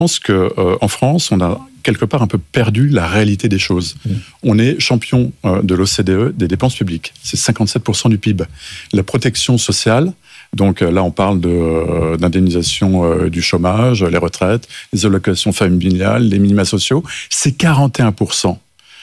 pense qu'en France, on a quelque part un peu perdu la réalité des choses. On est champion de l'OCDE des dépenses publiques. C'est 57% du PIB. La protection sociale, donc là on parle d'indemnisation du chômage, les retraites, les allocations familiales, les minima sociaux, c'est 41%.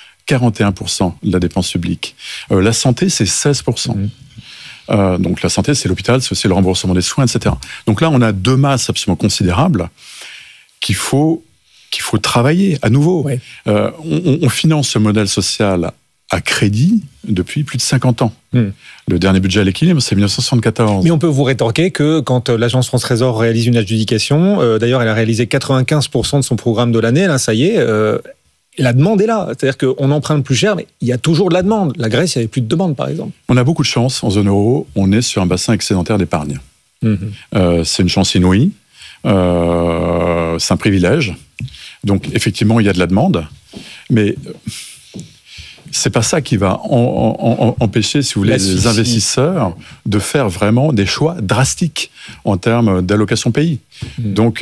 41% de la dépense publique. La santé, c'est 16%. Donc la santé, c'est l'hôpital, c'est aussi le remboursement des soins, etc. Donc là, on a deux masses absolument considérables qu'il faut travailler à nouveau. Oui. On finance ce modèle social à crédit depuis plus de 50 ans. Le dernier budget à l'équilibre, c'est 1974. Mais on peut vous rétorquer que quand l'Agence France Trésor réalise une adjudication, d'ailleurs elle a réalisé 95% de son programme de l'année, là ça y est, la demande est là. C'est-à-dire qu'on emprunte plus cher, mais il y a toujours de la demande. La Grèce, il n'y avait plus de demande, par exemple. On a beaucoup de chance en zone euro. On est sur un bassin excédentaire d'épargne. C'est une chance inouïe. C'est un privilège. Donc, effectivement, il y a de la demande. Mais c'est pas ça qui va empêcher, si vous voulez, les investisseurs de faire vraiment des choix drastiques en termes d'allocation pays. Donc...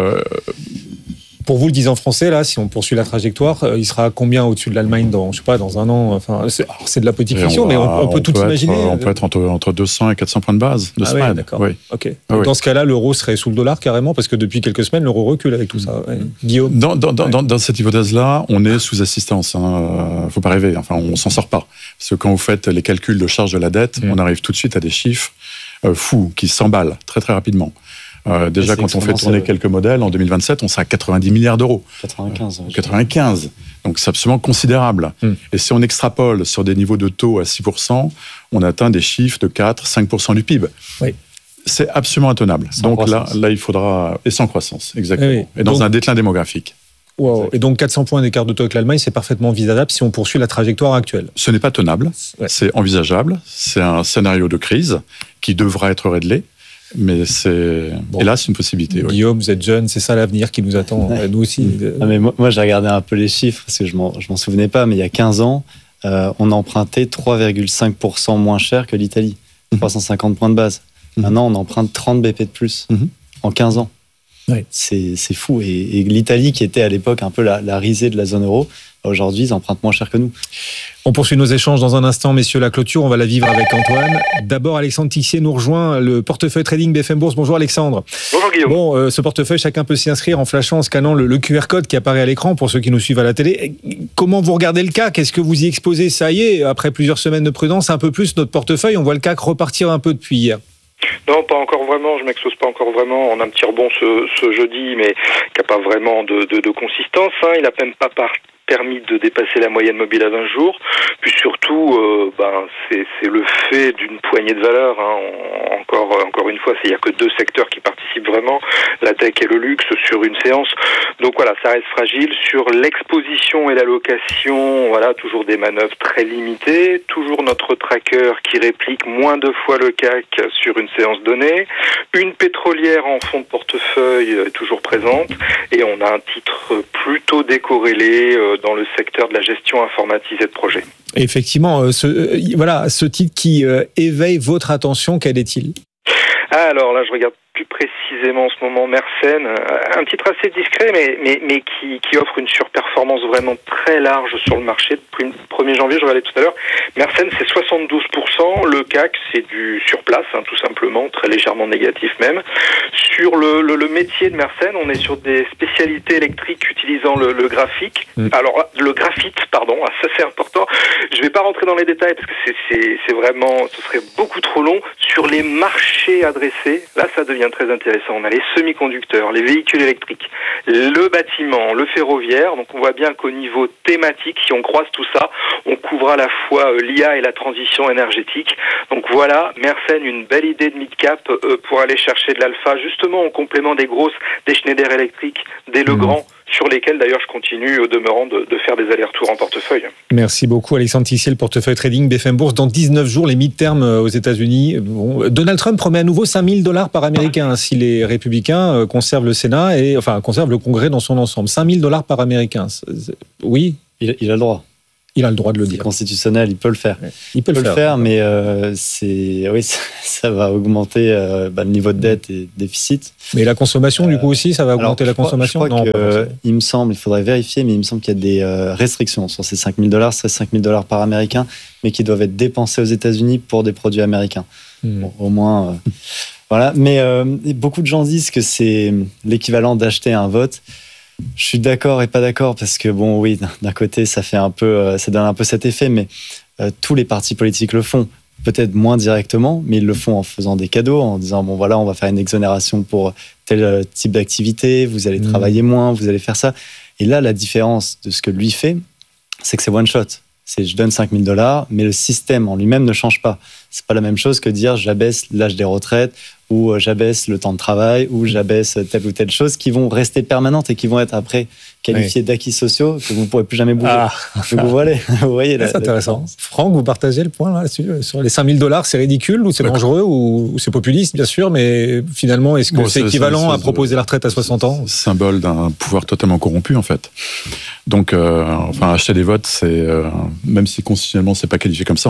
Pour vous, le 10 ans français, là, si on poursuit la trajectoire, il sera combien au-dessus de l'Allemagne dans un an? Enfin, c'est de la politique fiction, mais on peut tout imaginer. On peut être entre 200 et 400 points de base de semaine. Oui, d'accord. Oui. Okay. Dans ce cas-là, l'euro serait sous le dollar carrément, parce que depuis quelques semaines, l'euro recule avec tout ça. Ouais. Guillaume? Dans cette hypothèse-là, on est sous assistance. Faut pas rêver. Enfin, on s'en sort pas. Parce que quand vous faites les calculs de charge de la dette, on arrive tout de suite à des chiffres fous qui s'emballent très très rapidement. Déjà, quand on fait tourner quelques modèles, en 2027, on sera à 90 milliards d'euros. 95. Donc, c'est absolument considérable. Et si on extrapole sur des niveaux de taux à 6%, on atteint des chiffres de 4-5% du PIB. Oui. C'est absolument intenable. Donc là, il faudra... Et sans croissance, exactement. Oui. Et dans un déclin démographique. Wow. Et donc 400 points d'écart de taux avec l'Allemagne, c'est parfaitement envisageable si on poursuit la trajectoire actuelle. Ce n'est pas tenable, c'est envisageable. C'est un scénario de crise qui devra être réglé. Mais c'est, hélas, une possibilité. Guillaume, vous êtes jeune, c'est ça l'avenir qui nous attend, nous aussi. Non, mais moi, j'ai regardé un peu les chiffres, parce que je m'en souvenais pas, mais il y a 15 ans, on empruntait 3,5% moins cher que l'Italie, 350 points de base. Maintenant, on emprunte 30 BP de plus en 15 ans. Oui. C'est fou. Et l'Italie, qui était à l'époque un peu la risée de la zone euro, aujourd'hui, ils empruntent moins cher que nous. On poursuit nos échanges dans un instant, messieurs. La clôture, on va la vivre avec Antoine. D'abord, Alexandre Tixier nous rejoint, le portefeuille trading BFM Bourse. Bonjour Alexandre. Bonjour Guillaume. Bon, ce portefeuille, chacun peut s'y inscrire en flashant, en scannant le QR code qui apparaît à l'écran pour ceux qui nous suivent à la télé. Comment vous regardez le CAC? Est-ce que vous y exposez? Ça y est, après plusieurs semaines de prudence, un peu plus notre portefeuille. On voit le CAC repartir un peu depuis hier. Non, pas encore vraiment, je m'expose pas encore vraiment. On a un petit rebond ce jeudi, mais qui n'a pas vraiment de consistance. Il n'a même pas permis de dépasser la moyenne mobile à 20 jours. Puis surtout, c'est le fait d'une poignée de valeurs. Encore une fois, il n'y a que deux secteurs qui participent vraiment, la tech et le luxe, sur une séance. Donc voilà, ça reste fragile. Sur l'exposition et l'allocation, voilà, toujours des manœuvres très limitées. Toujours notre tracker qui réplique moins de fois le CAC sur une séance donnée. Une pétrolière en fond de portefeuille toujours présente. Et on a un titre plutôt décorrélé dans le secteur de la gestion informatisée de projets. Effectivement, ce titre qui éveille votre attention, quel est-il ? Alors là, je regarde plus précisément en ce moment Mersen, un titre assez discret, mais qui offre une surperformance vraiment très large sur le marché. Depuis le 1er janvier, je regardais tout à l'heure, Mersen c'est 72%, le CAC c'est du surplace, tout simplement, très légèrement négatif même. Sur le métier de Mersen, on est sur des spécialités électriques utilisant le graphique. Alors le graphite, pardon, ça c'est important. Je vais pas rentrer dans les détails parce que c'est vraiment, ce serait beaucoup trop long. Sur les marchés adressés, là ça devient très intéressant. On a les semi-conducteurs, les véhicules électriques, le bâtiment, le ferroviaire. Donc on voit bien qu'au niveau thématique, si on croise tout ça, on couvre à la fois l'IA et la transition énergétique. Donc voilà, Mersen, une belle idée de mid-cap pour aller chercher de l'alpha, justement en complément des grosses, des Schneider électriques, des Legrand, sur lesquels d'ailleurs je continue au demeurant de faire des allers-retours en portefeuille. Merci beaucoup Alexandre Tixier, le portefeuille trading BFM Bourse. Dans 19 jours, les mid-terms aux États-Unis. Donald Trump promet à nouveau $5,000 par Américain si les républicains conservent le Sénat conservent le Congrès dans son ensemble. $5,000 par Américain. Oui. Il a le droit. Il a le droit de le C'est dire. constitutionnel, il peut le faire. Il peut le faire, mais ça va augmenter le niveau de dette et déficit. Mais la consommation, du coup, aussi, ça va augmenter la consommation? Je crois il me semble, il faudrait vérifier, mais il me semble qu'il y a des restrictions sur ces $5,000. Ce serait $5,000 par Américain, mais qui doivent être dépensés aux États-Unis pour des produits américains. Bon, au moins, voilà. Mais beaucoup de gens disent que c'est l'équivalent d'acheter un vote. Je suis d'accord et pas d'accord parce que bon, oui, d'un côté, ça fait un peu, ça donne un peu cet effet, mais tous les partis politiques le font. Peut-être moins directement, mais ils le font en faisant des cadeaux, en disant bon voilà, on va faire une exonération pour tel type d'activité, vous allez travailler moins, vous allez faire ça. Et là, la différence de ce que lui fait, c'est que c'est one shot. C'est je donne $5,000, mais le système en lui-même ne change pas. C'est pas la même chose que dire j'abaisse l'âge des retraites ou j'abaisse le temps de travail ou j'abaisse telle ou telle chose qui vont rester permanentes et qui vont être après qualifiées d'acquis sociaux que vous ne pourrez plus jamais bouger. Donc vous voyez c'est intéressant. Franck, vous partagez le point là sur les $5,000, c'est ridicule ou c'est dangereux ou c'est populiste bien sûr, mais finalement est-ce que c'est équivalent à proposer la retraite à 60 ans? Symbole d'un pouvoir totalement corrompu en fait. Donc acheter des votes, c'est même si constitutionnellement c'est pas qualifié comme ça,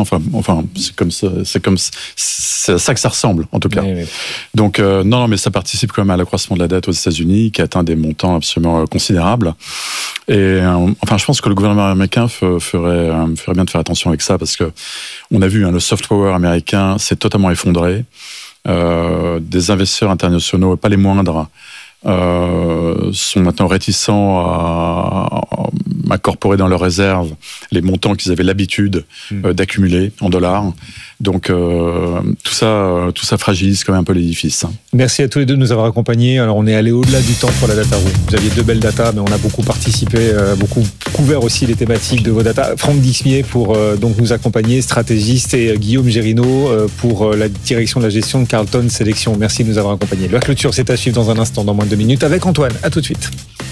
c'est à ça que ça ressemble en tout cas. Oui. Donc non, mais ça participe quand même à l'accroissement de la dette aux États-Unis qui atteint des montants absolument considérables. Et je pense que le gouvernement américain ferait bien de faire attention avec ça parce que on a vu le soft power américain s'est totalement effondré. Des investisseurs internationaux, pas les moindres, sont maintenant réticents à incorporer dans leurs réserves les montants qu'ils avaient l'habitude d'accumuler en dollars. Donc tout ça fragilise quand même un peu l'édifice. Merci à tous les deux de nous avoir accompagnés. Alors on est allé au-delà du temps pour la data room. Vous aviez 2 belles datas, mais on a beaucoup participé, beaucoup couvert aussi les thématiques de vos datas. Franck Dixmier pour donc nous accompagner, stratégiste, et Guillaume Gérinaud pour la direction de la gestion de Carlton Sélection. Merci de nous avoir accompagnés. La clôture, c'est à suivre dans un instant, dans moins de 2 minutes, avec Antoine. À tout de suite.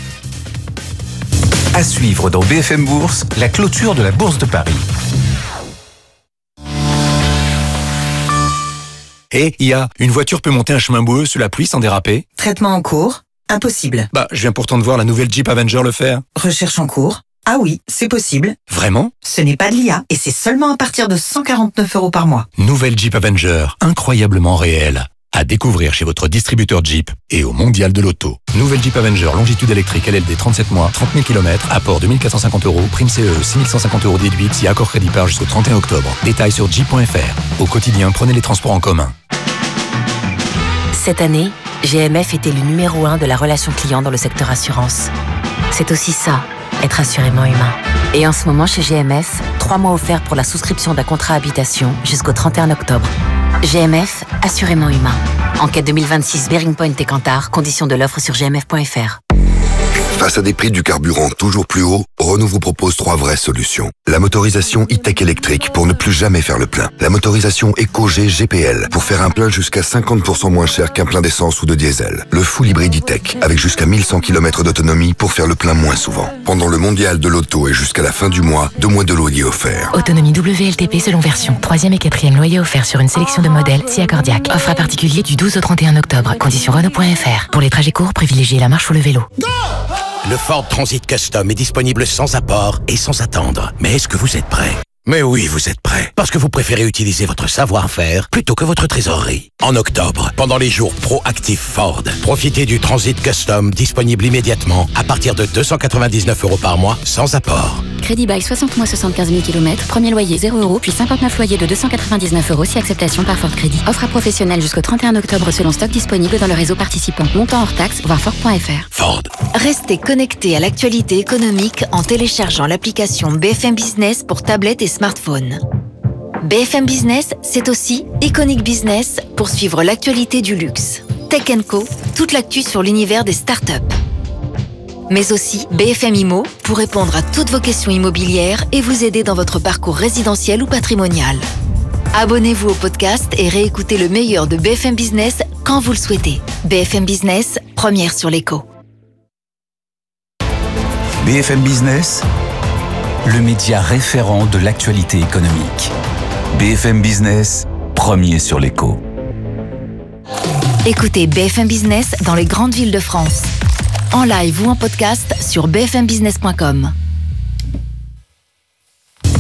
À suivre dans BFM Bourse, la clôture de la Bourse de Paris. Une voiture peut monter un chemin boueux sous la pluie sans déraper? Traitement en cours? Impossible. Je viens pourtant de voir la nouvelle Jeep Avenger le faire. Recherche en cours? Ah oui, c'est possible. Vraiment? Ce n'est pas de l'IA et c'est seulement à partir de 149 € par mois. Nouvelle Jeep Avenger, incroyablement réelle. À découvrir chez votre distributeur Jeep et au Mondial de l'Auto. Nouvelle Jeep Avenger, longitude électrique LLD 37 mois, 30 000 km, apport 2 450 €, prime CE, 6 150 € déduite si accord crédit par jusqu'au 31 octobre. Détails sur jeep.fr. Au quotidien, prenez les transports en commun. Cette année, GMF était le numéro 1 de la relation client dans le secteur assurance. C'est aussi ça, être assurément humain. Et en ce moment, chez GMF, 3 mois offerts pour la souscription d'un contrat habitation jusqu'au 31 octobre. GMF, assurément humain. Enquête 2026 Bearing Point et Kantar, conditions de l'offre sur gmf.fr. Face à des prix du carburant toujours plus hauts, Renault vous propose 3 vraies solutions. La motorisation e-tech électrique pour ne plus jamais faire le plein. La motorisation EcoG GPL pour faire un plein jusqu'à 50% moins cher qu'un plein d'essence ou de diesel. Le full hybride e-tech avec jusqu'à 1100 km d'autonomie pour faire le plein moins souvent. Pendant le mondial de l'auto et jusqu'à la fin du mois, 2 mois de loyer offert. Autonomie WLTP selon version. 3e et 4e loyer offert sur une sélection de modèles si accordiaque. Offre à particulier du 12 au 31 octobre. Conditions Renault.fr. Pour les trajets courts, privilégiez la marche ou le vélo. Le Ford Transit Custom est disponible sans apport et sans attendre. Mais est-ce que vous êtes prêt? Mais oui, vous êtes prêt. Parce que vous préférez utiliser votre savoir-faire plutôt que votre trésorerie. En octobre, pendant les jours proactifs Ford, profitez du Transit Custom disponible immédiatement à partir de 299 € par mois sans apport. Crédit bail 60 mois 75 000 km, premier loyer 0 €, puis 59 loyers de 299 € si acceptation par Ford Crédit. Offre à professionnels jusqu'au 31 octobre selon stock disponible dans le réseau participant. Montant hors taxe, voir Ford.fr. Ford. Restez connectés à l'actualité économique en téléchargeant l'application BFM Business pour tablette et smartphone. BFM Business, c'est aussi Iconic Business pour suivre l'actualité du luxe. Tech & Co, toute l'actu sur l'univers des startups. Mais aussi BFM Immo pour répondre à toutes vos questions immobilières et vous aider dans votre parcours résidentiel ou patrimonial. Abonnez-vous au podcast et réécoutez le meilleur de BFM Business quand vous le souhaitez. BFM Business, première sur l'écho. BFM Business, le média référent de l'actualité économique. BFM Business, premier sur l'écho. Écoutez BFM Business dans les grandes villes de France. En live ou en podcast sur bfmbusiness.com.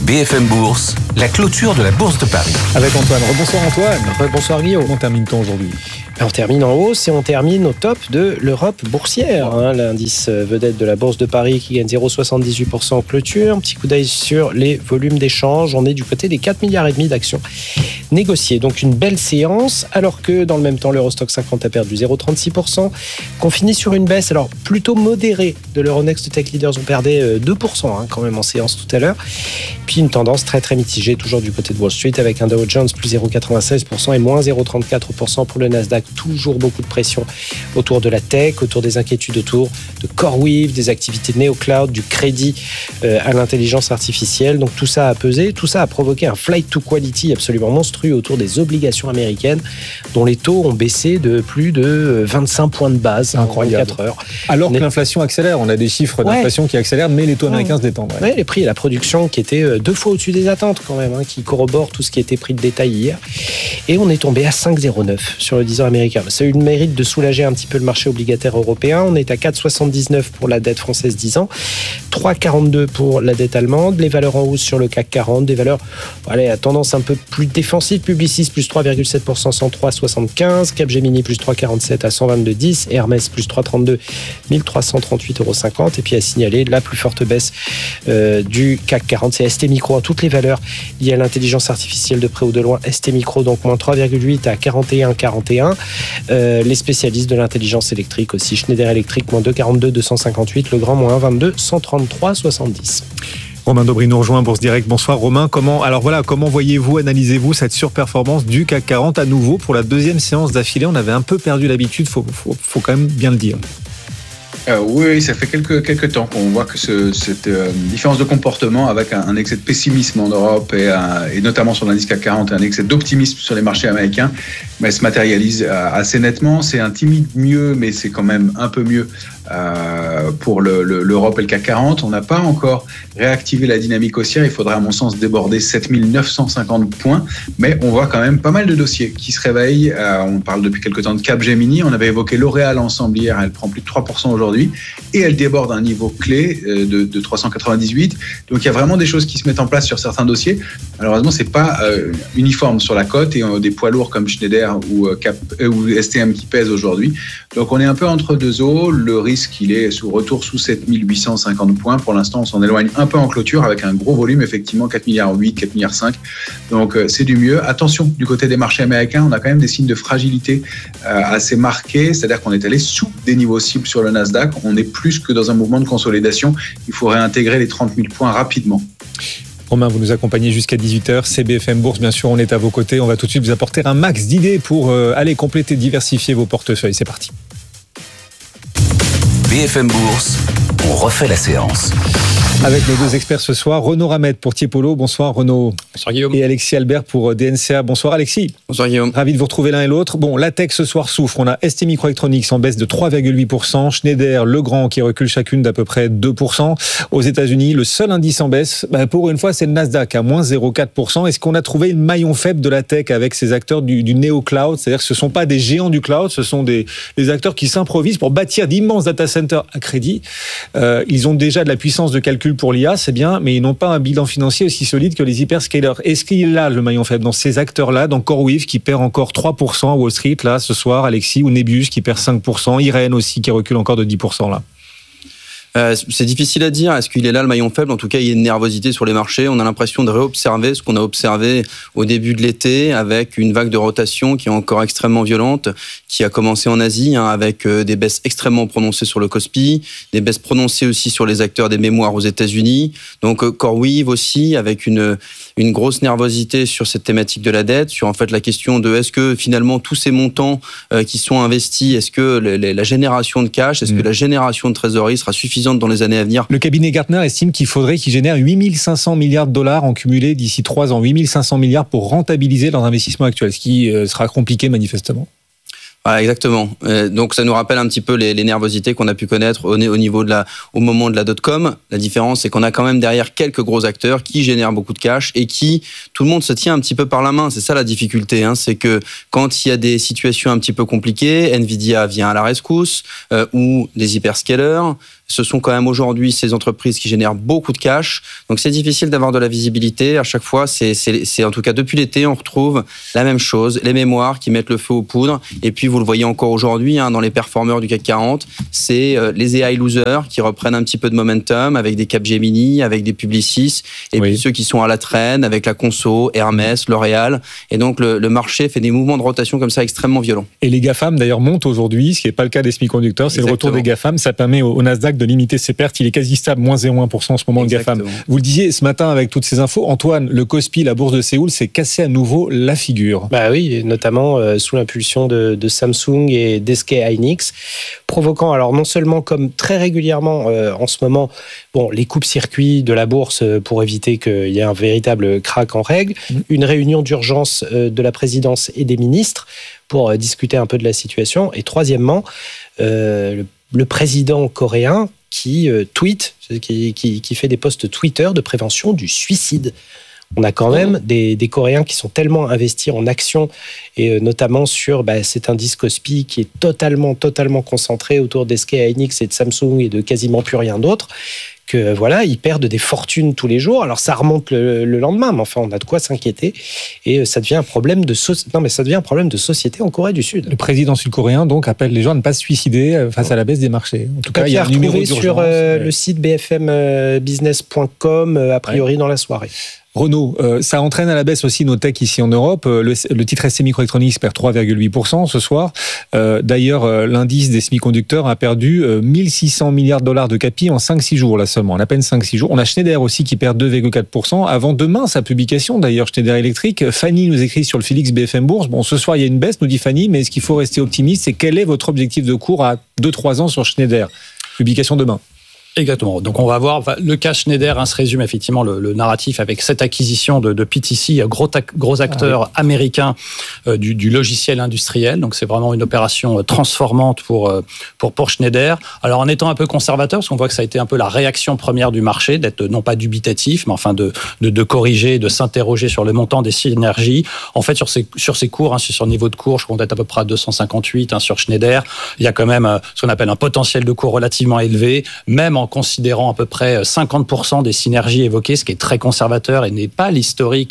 BFM Bourse, la clôture de la Bourse de Paris. Avec Antoine. Rebonsoir Antoine. Bonsoir Guillaume. Comment termine-t-on aujourd'hui ? On termine en hausse et on termine au top de l'Europe boursière. L'indice vedette de la Bourse de Paris qui gagne 0,78% en clôture. Un petit coup d'œil sur les volumes d'échange. On est du côté des 4,5 milliards d'actions négociées. Donc une belle séance, alors que dans le même temps, l'Eurostock 50 a perdu 0,36%. Qu'on finit sur une baisse alors plutôt modérée de l'Euronext Tech Leaders. On perdait 2% quand même en séance tout à l'heure. Puis une tendance très très mitigée, toujours du côté de Wall Street, avec un Dow Jones plus 0,96% et moins 0,34% pour le Nasdaq. Toujours beaucoup de pression autour de la tech, autour des inquiétudes autour de CoreWeave, des activités de NeoCloud, du crédit à l'intelligence artificielle. Donc tout ça a pesé, tout ça a provoqué un flight to quality absolument monstrueux autour des obligations américaines, dont les taux ont baissé de plus de 25 points de base en 24 heures. Alors que l'inflation accélère, on a des chiffres d'inflation qui accélèrent, mais les taux américains se détendent. Ouais, les prix et la production qui étaient 2 fois au-dessus des attentes quand même, qui corroborent tout ce qui était pris de détail hier. Et on est tombé à 5,09 sur le 10 ans américain. Ça a eu le mérite de soulager un petit peu le marché obligataire européen. On est à 4,79 pour la dette française 10 ans, 3,42 pour la dette allemande. Les valeurs en hausse sur le CAC 40, des valeurs à tendance un peu plus défensive. Publicis plus 3,7%, 103,75. Capgemini plus 3,47 à 122,10. Hermès plus 3,32, 1338,50 €. Et puis à signaler la plus forte baisse du CAC 40, c'est ST Micro. Toutes les valeurs liées à l'intelligence artificielle de près ou de loin. ST Micro donc moins 3,8 à 41,41. Les spécialistes de l'intelligence électrique aussi. Schneider Electric, moins 2,42, 258. Legrand, moins 1,22, 133,70. Romain Daubry nous rejoint, Bourse Direct. Bonsoir Romain. Comment voyez-vous, analysez-vous cette surperformance du CAC 40 à nouveau pour la deuxième séance d'affilée? On avait un peu perdu l'habitude, faut quand même bien le dire. Oui, ça fait quelques temps qu'on voit que cette différence de comportement avec un excès de pessimisme en Europe et notamment sur l'indice CAC 40 et un excès d'optimisme sur les marchés américains se matérialise assez nettement. C'est un timide mieux, mais c'est quand même un peu mieux pour l'Europe et le CAC 40. On n'a pas encore réactivé la dynamique haussière. Il faudrait à mon sens déborder 7950 points, mais on voit quand même pas mal de dossiers qui se réveillent. On parle depuis quelque temps de Capgemini. On avait évoqué L'Oréal ensemble hier. Elle prend plus de 3% aujourd'hui et elle déborde un niveau clé de 398. Donc il y a vraiment des choses qui se mettent en place sur certains dossiers. Malheureusement, c'est pas uniforme sur la cote et des poids lourds comme Schneider ou STM qui pèsent aujourd'hui. Donc on est un peu entre deux eaux. Le risque, il est retour sous 7850 points. Pour l'instant, on s'en éloigne un peu en clôture avec un gros volume, effectivement, 4,8 milliards, 4,5 milliards. Donc c'est du mieux. Attention, du côté des marchés américains, on a quand même des signes de fragilité assez marqués. C'est-à-dire qu'on est allé sous des niveaux cibles sur le Nasdaq. On est plus que dans un mouvement de consolidation. Il faut réintégrer les 30 000 points rapidement. Romain, vous nous accompagnez jusqu'à 18h. C'est BFM Bourse, bien sûr, on est à vos côtés. On va tout de suite vous apporter un max d'idées pour aller compléter, diversifier vos portefeuilles. C'est parti. BFM Bourse, on refait la séance. Avec nos deux experts ce soir, Renaud Ramette pour Tiepolo. Bonsoir Renaud. Bonsoir Guillaume. Et Alexis Albert pour DNCA. Bonsoir Alexis. Bonsoir Guillaume. Ravi de vous retrouver l'un et l'autre. Bon, la tech ce soir souffre. On a ST Microelectronics en baisse de 3,8%. Schneider, Legrand qui recule chacune d'à peu près 2%. Aux États-Unis, le seul indice en baisse, pour une fois, c'est le Nasdaq à moins 0,4%. Est-ce qu'on a trouvé le maillon faible de la tech avec ces acteurs du néo-cloud? C'est-à-dire que ce ne sont pas des géants du cloud, ce sont des acteurs qui s'improvisent pour bâtir d'immenses data centers à crédit. Ils ont déjà de la puissance de calcul pour l'IA, c'est bien, mais ils n'ont pas un bilan financier aussi solide que les hyperscalers. Est-ce qu'il a le maillon faible dans ces acteurs-là, dans CoreWeave qui perd encore 3% à Wall Street, là, ce soir, Alexis, ou Nebius qui perd 5%, Irène aussi qui recule encore de 10%, là? C'est difficile à dire. Est-ce qu'il est là le maillon faible? En tout cas, il y a une nervosité sur les marchés. On a l'impression de réobserver ce qu'on a observé au début de l'été avec une vague de rotation qui est encore extrêmement violente, qui a commencé en Asie avec des baisses extrêmement prononcées sur le Kospi, des baisses prononcées aussi sur les acteurs des mémoires aux États-Unis. Donc CoreWeave aussi avec une grosse nervosité sur cette thématique de la dette, sur en fait la question de est-ce que finalement tous ces montants qui sont investis, est-ce que la génération de cash, est-ce que la génération de trésorerie sera suffisante dans les années à venir? Le cabinet Gartner estime qu'il faudrait qu'il génère 8500 milliards de dollars en cumulé d'ici 3 ans. 8500 milliards pour rentabiliser leurs investissements actuels, ce qui sera compliqué manifestement. Voilà, exactement. Donc ça nous rappelle un petit peu les nervosités qu'on a pu connaître au moment de la dot-com. La différence, c'est qu'on a quand même derrière quelques gros acteurs qui génèrent beaucoup de cash et qui, tout le monde se tient un petit peu par la main. C'est ça la difficulté, hein. C'est que quand il y a des situations un petit peu compliquées, Nvidia vient à la rescousse, ou des hyperscalers. Ce sont quand même aujourd'hui ces entreprises qui génèrent beaucoup de cash. Donc c'est difficile d'avoir de la visibilité. À chaque fois, c'est en tout cas depuis l'été, on retrouve la même chose, les mémoires qui mettent le feu aux poudres. Et puis vous le voyez encore aujourd'hui, hein, dans les performeurs du CAC 40, c'est les AI losers qui reprennent un petit peu de momentum avec des Capgemini, avec des Publicis, et puis ceux qui sont à la traîne avec la Conso, Hermès, L'Oréal. Et donc le marché fait des mouvements de rotation comme ça extrêmement violents. Et les GAFAM d'ailleurs montent aujourd'hui, ce qui n'est pas le cas des semi-conducteurs. C'est le retour des GAFAM. Ça permet au Nasdaq de limiter ses pertes. Il est quasi stable, moins 0,1% en ce moment, le GAFAM. Vous le disiez ce matin avec toutes ces infos, Antoine, le Kospi, la bourse de Séoul, s'est cassé à nouveau la figure. Bah oui, notamment sous l'impulsion de Samsung et d'SK Hynix, provoquant alors non seulement comme très régulièrement en ce moment, les coupes-circuits de la bourse pour éviter qu'il y ait un véritable crack en règle, une réunion d'urgence de la présidence et des ministres pour discuter un peu de la situation, et troisièmement, le président coréen qui tweet, qui fait des posts Twitter de prévention du suicide. On a quand même des Coréens qui sont tellement investis en action, et notamment sur cet indice Kospi qui est totalement concentré autour d'SK Hynix et de Samsung et de quasiment plus rien d'autre, que voilà, ils perdent des fortunes tous les jours. Alors ça remonte le lendemain, mais enfin on a de quoi s'inquiéter, et ça devient un problème de société en Corée du Sud. Le président sud-coréen donc appelle les gens à ne pas se suicider face à la baisse des marchés. En tout cas, il y a un numéro d'urgence sur le site bfmbusiness.com a priori dans la soirée. Renaud, ça entraîne à la baisse aussi nos techs ici en Europe. Le titre ST Microelectronics perd 3,8% ce soir. D'ailleurs, l'indice des semi-conducteurs a perdu 1600 milliards de dollars de capi en 5-6 jours, là seulement, en à peine 5-6 jours. On a Schneider aussi qui perd 2,4% avant demain sa publication. D'ailleurs, Schneider Electric, Fanny nous écrit sur le Félix BFM Bourse. Bon, ce soir, il y a une baisse, nous dit Fanny, mais ce qu'il faut rester optimiste, c'est quel est votre objectif de cours à 2-3 ans sur Schneider? Publication demain. Exactement. Donc on va voir le cas Schneider, se résume effectivement le narratif avec cette acquisition de PTC, gros acteur américain du logiciel industriel. Donc c'est vraiment une opération transformante pour Schneider. Alors en étant un peu conservateur, parce qu'on voit que ça a été un peu la réaction première du marché, d'être non pas dubitatif, mais enfin de corriger, de s'interroger sur le montant des synergies. En fait sur ces cours, sur le niveau de cours, je compte être à peu près à 258 sur Schneider. Il y a quand même ce qu'on appelle un potentiel de cours relativement élevé, même en considérant à peu près 50% des synergies évoquées, ce qui est très conservateur et n'est pas l'historique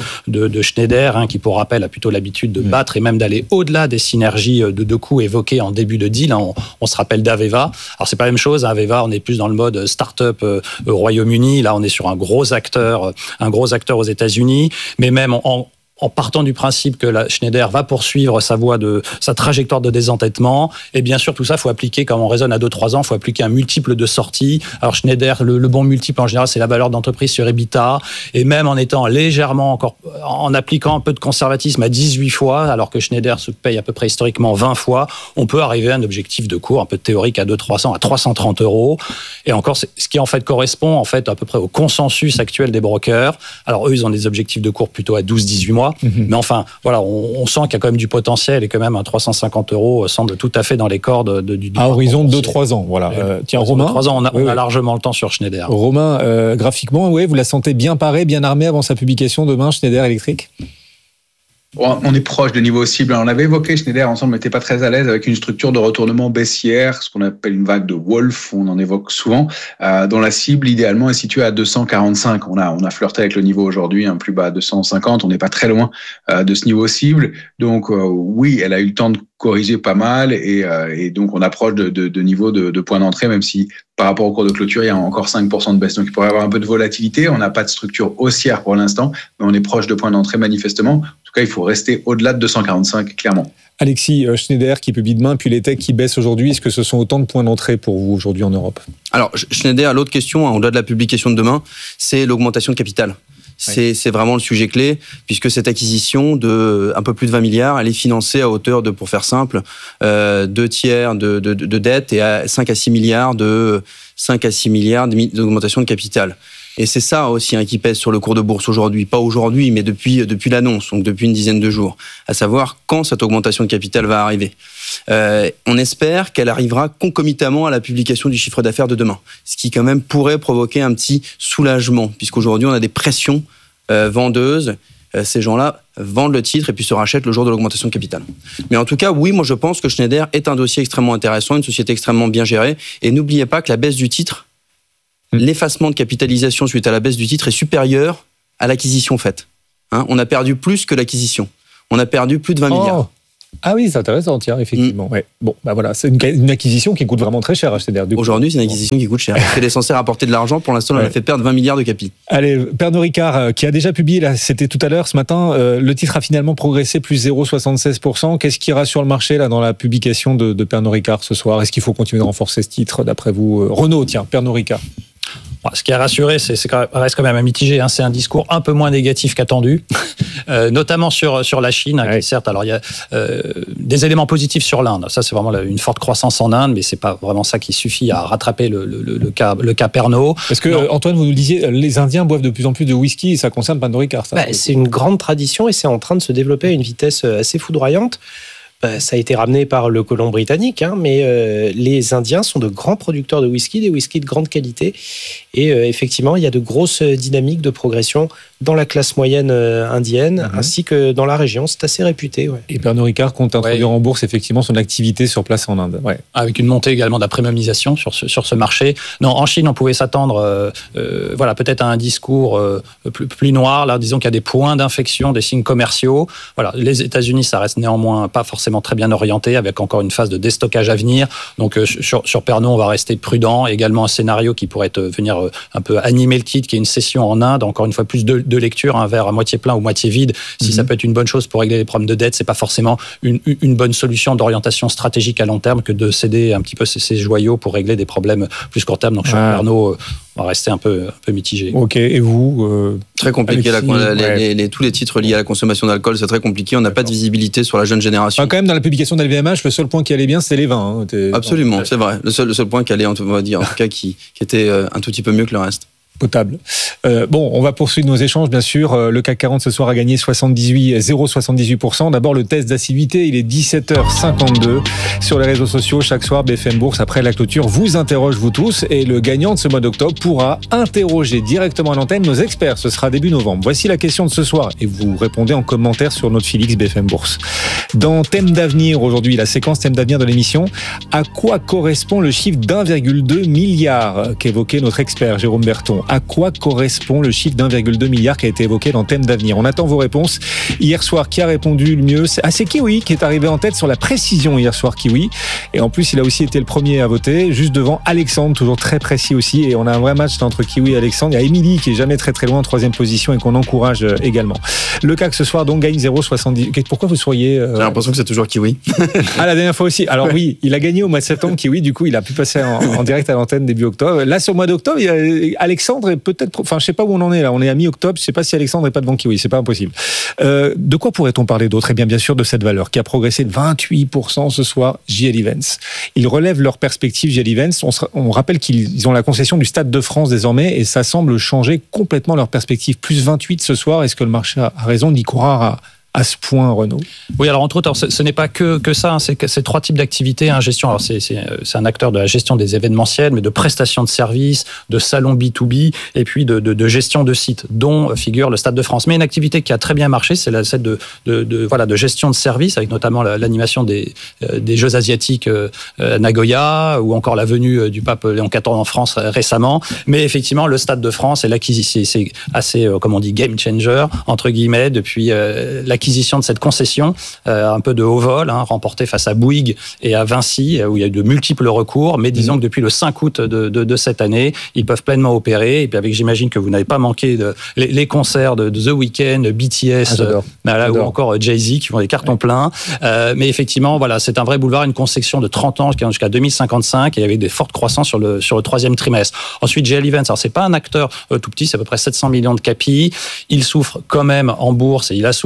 de Schneider, qui pour rappel a plutôt l'habitude de battre et même d'aller au-delà des synergies de coûts évoquées en début de deal. On se rappelle d'Aveva. Alors c'est pas la même chose. Aveva, on est plus dans le mode start-up au Royaume-Uni. Là, on est sur un gros acteur aux États-Unis. Mais même en partant du principe que la Schneider va poursuivre sa trajectoire de désendettement, et bien sûr tout ça, faut appliquer, comme on raisonne à 2-3 ans, faut appliquer un multiple de sortie. Alors Schneider, le bon multiple en général, c'est la valeur d'entreprise sur EBITDA, et même en étant légèrement encore, en appliquant un peu de conservatisme à 18 fois, alors que Schneider se paye à peu près historiquement 20 fois, on peut arriver à un objectif de cours un peu théorique à 200-300, à 330 €. Et encore, ce qui en fait correspond en fait à peu près au consensus actuel des brokers. Alors eux, ils ont des objectifs de cours plutôt à 12-18 mois. Mais enfin, voilà, on sent qu'il y a quand même du potentiel, et quand même un 350 € semble tout à fait dans les cordes du à horizon de 2-3 ans. Voilà. Tiens, Romain. 3 ans, on a largement le temps sur Schneider. Romain, graphiquement, vous la sentez bien parée, bien armée avant sa publication demain, Schneider Electric? On est proche de niveau cible. On avait évoqué Schneider ensemble, mais n'était pas très à l'aise avec une structure de retournement baissière, ce qu'on appelle une vague de Wolf, on en évoque souvent, dont la cible idéalement est située à 245. On a flirté avec le niveau aujourd'hui, plus bas à 250. On n'est pas très loin de ce niveau cible. Donc oui, elle a eu le temps de corriger pas mal, et donc on approche de niveau de point d'entrée, même si par rapport au cours de clôture, il y a encore 5% de baisse. Donc il pourrait y avoir un peu de volatilité. On n'a pas de structure haussière pour l'instant, mais on est proche de point d'entrée manifestement. En tout cas, il faut rester au-delà de 245, clairement. Alexis, Schneider qui publie demain, puis les techs qui baissent aujourd'hui, est-ce que ce sont autant de points d'entrée pour vous aujourd'hui en Europe? Alors Schneider, l'autre question, au-delà de la publication de demain, c'est l'augmentation de capital. C'est vraiment le sujet clé, puisque cette acquisition de un peu plus de 20 milliards, elle est financée à hauteur de, pour faire simple, 2/3 de dette et à 5 à 6 milliards d'augmentation de capital. Et c'est ça aussi qui pèse sur le cours de bourse aujourd'hui. Pas aujourd'hui, mais depuis l'annonce, donc depuis une dizaine de jours. À savoir quand cette augmentation de capital va arriver. On espère qu'elle arrivera concomitamment à la publication du chiffre d'affaires de demain. Ce qui quand même pourrait provoquer un petit soulagement, puisqu'aujourd'hui on a des pressions vendeuses. Ces gens-là vendent le titre et puis se rachètent le jour de l'augmentation de capital. Mais en tout cas, oui, moi je pense que Schneider est un dossier extrêmement intéressant, une société extrêmement bien gérée. Et n'oubliez pas que la baisse du titre, l'effacement de capitalisation suite à la baisse du titre est supérieur à l'acquisition faite. On a perdu plus que l'acquisition. On a perdu plus de 20 milliards. Ah oui, c'est intéressant, tiens, effectivement. Ouais. Bon, voilà, c'est une acquisition qui coûte vraiment très cher à Schneider. Aujourd'hui, c'est une acquisition qui coûte cher. Elle est censée rapporter de l'argent. Pour l'instant, elle a fait perdre 20 milliards de capi. Allez, Pernod Ricard, qui a déjà publié, là, c'était tout à l'heure, ce matin, le titre a finalement progressé plus 0,76%. Qu'est-ce qui rassure le marché là dans la publication de Pernod Ricard ce soir? Est-ce qu'il faut continuer de renforcer ce titre, d'après vous? Renault, tiens, Pernod Ricard. Ce qui a rassuré, reste quand même à mitiger. C'est un discours un peu moins négatif qu'attendu, notamment sur la Chine, qui certes, alors il y a des éléments positifs sur l'Inde. Ça, c'est vraiment une forte croissance en Inde, mais c'est pas vraiment ça qui suffit à rattraper le cas Pernod. Parce que Antoine, vous nous disiez, les Indiens boivent de plus en plus de whisky et ça concerne Pernod Ricard. C'est une grande tradition et c'est en train de se développer à une vitesse assez foudroyante. Ça a été ramené par le colon britannique, mais les Indiens sont de grands producteurs de whisky, des whiskies de grande qualité. Et effectivement, il y a de grosses dynamiques de progression dans la classe moyenne indienne, ainsi que dans la région. C'est assez réputé. Ouais. Et Pernod Ricard compte introduire en bourse effectivement son activité sur place en Inde. Ouais. Avec une montée également de la premiumisation sur ce marché. Non, en Chine, on pouvait s'attendre peut-être à un discours plus noir. Là, disons qu'il y a des points d'infection, des signes commerciaux. Voilà, les États-Unis, ça reste néanmoins pas forcément très bien orienté, avec encore une phase de déstockage à venir. Donc sur Pernod, on va rester prudent. Également un scénario qui pourrait venir un peu animer le titre, qui est une session en Inde. Encore une fois, plus de lecture, un verre à moitié plein ou moitié vide. Si ça peut être une bonne chose pour régler les problèmes de dette, c'est pas forcément une bonne solution d'orientation stratégique à long terme que de céder un petit peu ces joyaux pour régler des problèmes plus court terme. Donc sur Pernod, on va rester un peu mitigé. Ok, et vous Très compliqué. Tous les titres liés à la consommation d'alcool, c'est très compliqué. On n'a pas de visibilité sur la jeune génération. Quand même, dans la publication d'LVMH, le seul point qui allait bien, c'était les vins. Absolument, c'est vrai. Le seul point qui allait, on va dire, en tout cas, qui était un tout petit peu mieux que le reste. Potable. On va poursuivre nos échanges, bien sûr. Le CAC 40 ce soir a gagné 0,78%. D'abord, le test d'assiduité, il est 17h52 sur les réseaux sociaux. Chaque soir, BFM Bourse, après la clôture, vous interroge, vous tous. Et le gagnant de ce mois d'octobre pourra interroger directement à l'antenne nos experts. Ce sera début novembre. Voici la question de ce soir. Et vous répondez en commentaire sur notre fil X BFM Bourse. Dans Thème d'avenir, aujourd'hui, la séquence Thème d'avenir de l'émission, à quoi correspond le chiffre d'1,2 milliard qu'évoquait notre expert Jérôme Berton? À quoi correspond le chiffre d'1,2 milliard qui a été évoqué dans Thème d'avenir? On attend vos réponses. Hier soir, qui a répondu le mieux? C'est Kiwi qui est arrivé en tête sur la précision hier soir, Kiwi. Et en plus, il a aussi été le premier à voter, juste devant Alexandre, toujours très précis aussi. Et on a un vrai match entre Kiwi et Alexandre. Il y a Émilie qui est jamais très très loin en troisième position et qu'on encourage également. Le CAC ce soir donc gagne 0,70. Pourquoi vous souriez J'ai l'impression que c'est toujours Kiwi. La dernière fois aussi. Alors oui, il a gagné au mois de septembre, Kiwi. Du coup, il a pu passer en direct à l'antenne début octobre. Là, sur le mois d'octobre, il y a Alexandre est peut-être, je sais pas où on en est là. On est à mi-octobre. Je sais pas si Alexandre est pas devant Kiwi. C'est pas impossible. De quoi pourrait-on parler d'autre? Eh bien sûr de cette valeur qui a progressé de 28% ce soir. JL Events. Ils relèvent leurs perspectives. JL Events. On rappelle qu'ils ont la concession du Stade de France désormais et ça semble changer complètement leurs perspectives. Plus 28 ce soir. Est-ce que le marché a raison d'y croire à ce point, Renaud? Oui, alors entre autres, ce n'est pas que ça, c'est trois types d'activités. Gestion, alors c'est un acteur de la gestion des événementiels, mais de prestations de services, de salons B2B, et puis de gestion de sites, dont figure le Stade de France. Mais une activité qui a très bien marché, c'est celle de gestion de services, avec notamment l'animation des Jeux asiatiques Nagoya, ou encore la venue du pape Léon XIV en France récemment. Mais effectivement, le Stade de France et l'acquisition, c'est assez, comme on dit, game changer entre guillemets depuis l'acquisition de cette concession, un peu de haut vol, remportée face à Bouygues et à Vinci, où il y a eu de multiples recours, mais disons que depuis le 5 août de cette année, ils peuvent pleinement opérer, et puis j'imagine que vous n'avez pas manqué les concerts de The Weeknd, BTS, ou encore Jay-Z, qui font des cartons pleins, mais effectivement, voilà, c'est un vrai boulevard, une concession de 30 ans jusqu'à 2055, et avec des fortes croissances sur le troisième trimestre. Ensuite, GL Events, alors c'est pas un acteur tout petit, c'est à peu près 700 millions de capi, il souffre quand même en bourse, et il a souffert de son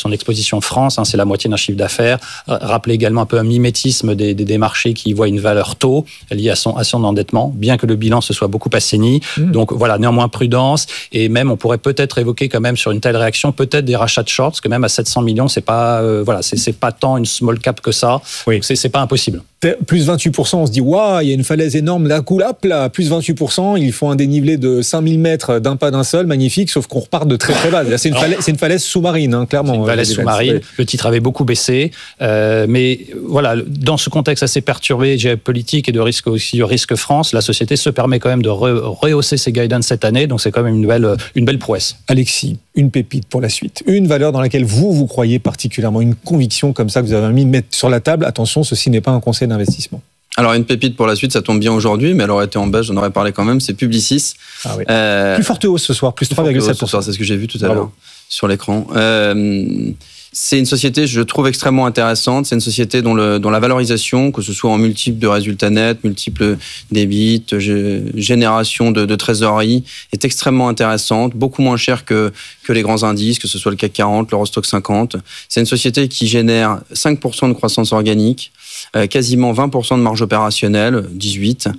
son exposition France, c'est la moitié d'un chiffre d'affaires. Rappelez également un peu un mimétisme des marchés qui voient une valeur taux liée à son endettement, bien que le bilan se soit beaucoup assaini. Donc voilà, néanmoins prudence, et même on pourrait peut-être évoquer quand même sur une telle réaction peut-être des rachats de shorts, parce que même à 700 millions, c'est pas c'est pas tant une small cap que ça. Oui. C'est pas impossible. Plus 28%, on se dit waouh, il y a une falaise énorme, d'un coup là, plus 28%, ils font un dénivelé de 5000 mètres d'un pas d'un seul, magnifique, sauf qu'on repart de très très bas. C'est une falaise sous-marine, clairement. C'est une falaise sous-marine. Le titre avait beaucoup baissé, mais voilà, dans ce contexte assez perturbé géopolitique et de risque France, la société se permet quand même de rehausser ses guidance cette année, donc c'est quand même une belle prouesse. Alexis, une pépite pour la suite, une valeur dans laquelle vous croyez particulièrement, une conviction comme ça que vous avez mis mettre sur la table. Attention, ceci n'est pas un conseil d'investissement. Alors, une pépite pour la suite, ça tombe bien aujourd'hui, mais elle aurait été en baisse, j'en aurais parlé quand même, c'est Publicis. Ah oui. Plus forte hausse ce soir, plus 3,7%. C'est ce que j'ai vu tout à l'heure sur l'écran. C'est une société, je trouve, extrêmement intéressante. C'est une société dont la valorisation, que ce soit en multiples de résultats nets, multiples débits, génération de trésorerie, est extrêmement intéressante, beaucoup moins chère que les grands indices, que ce soit le CAC 40, l'Eurostoxx 50. C'est une société qui génère 5% de croissance organique, quasiment 20% de marge opérationnelle, 18%,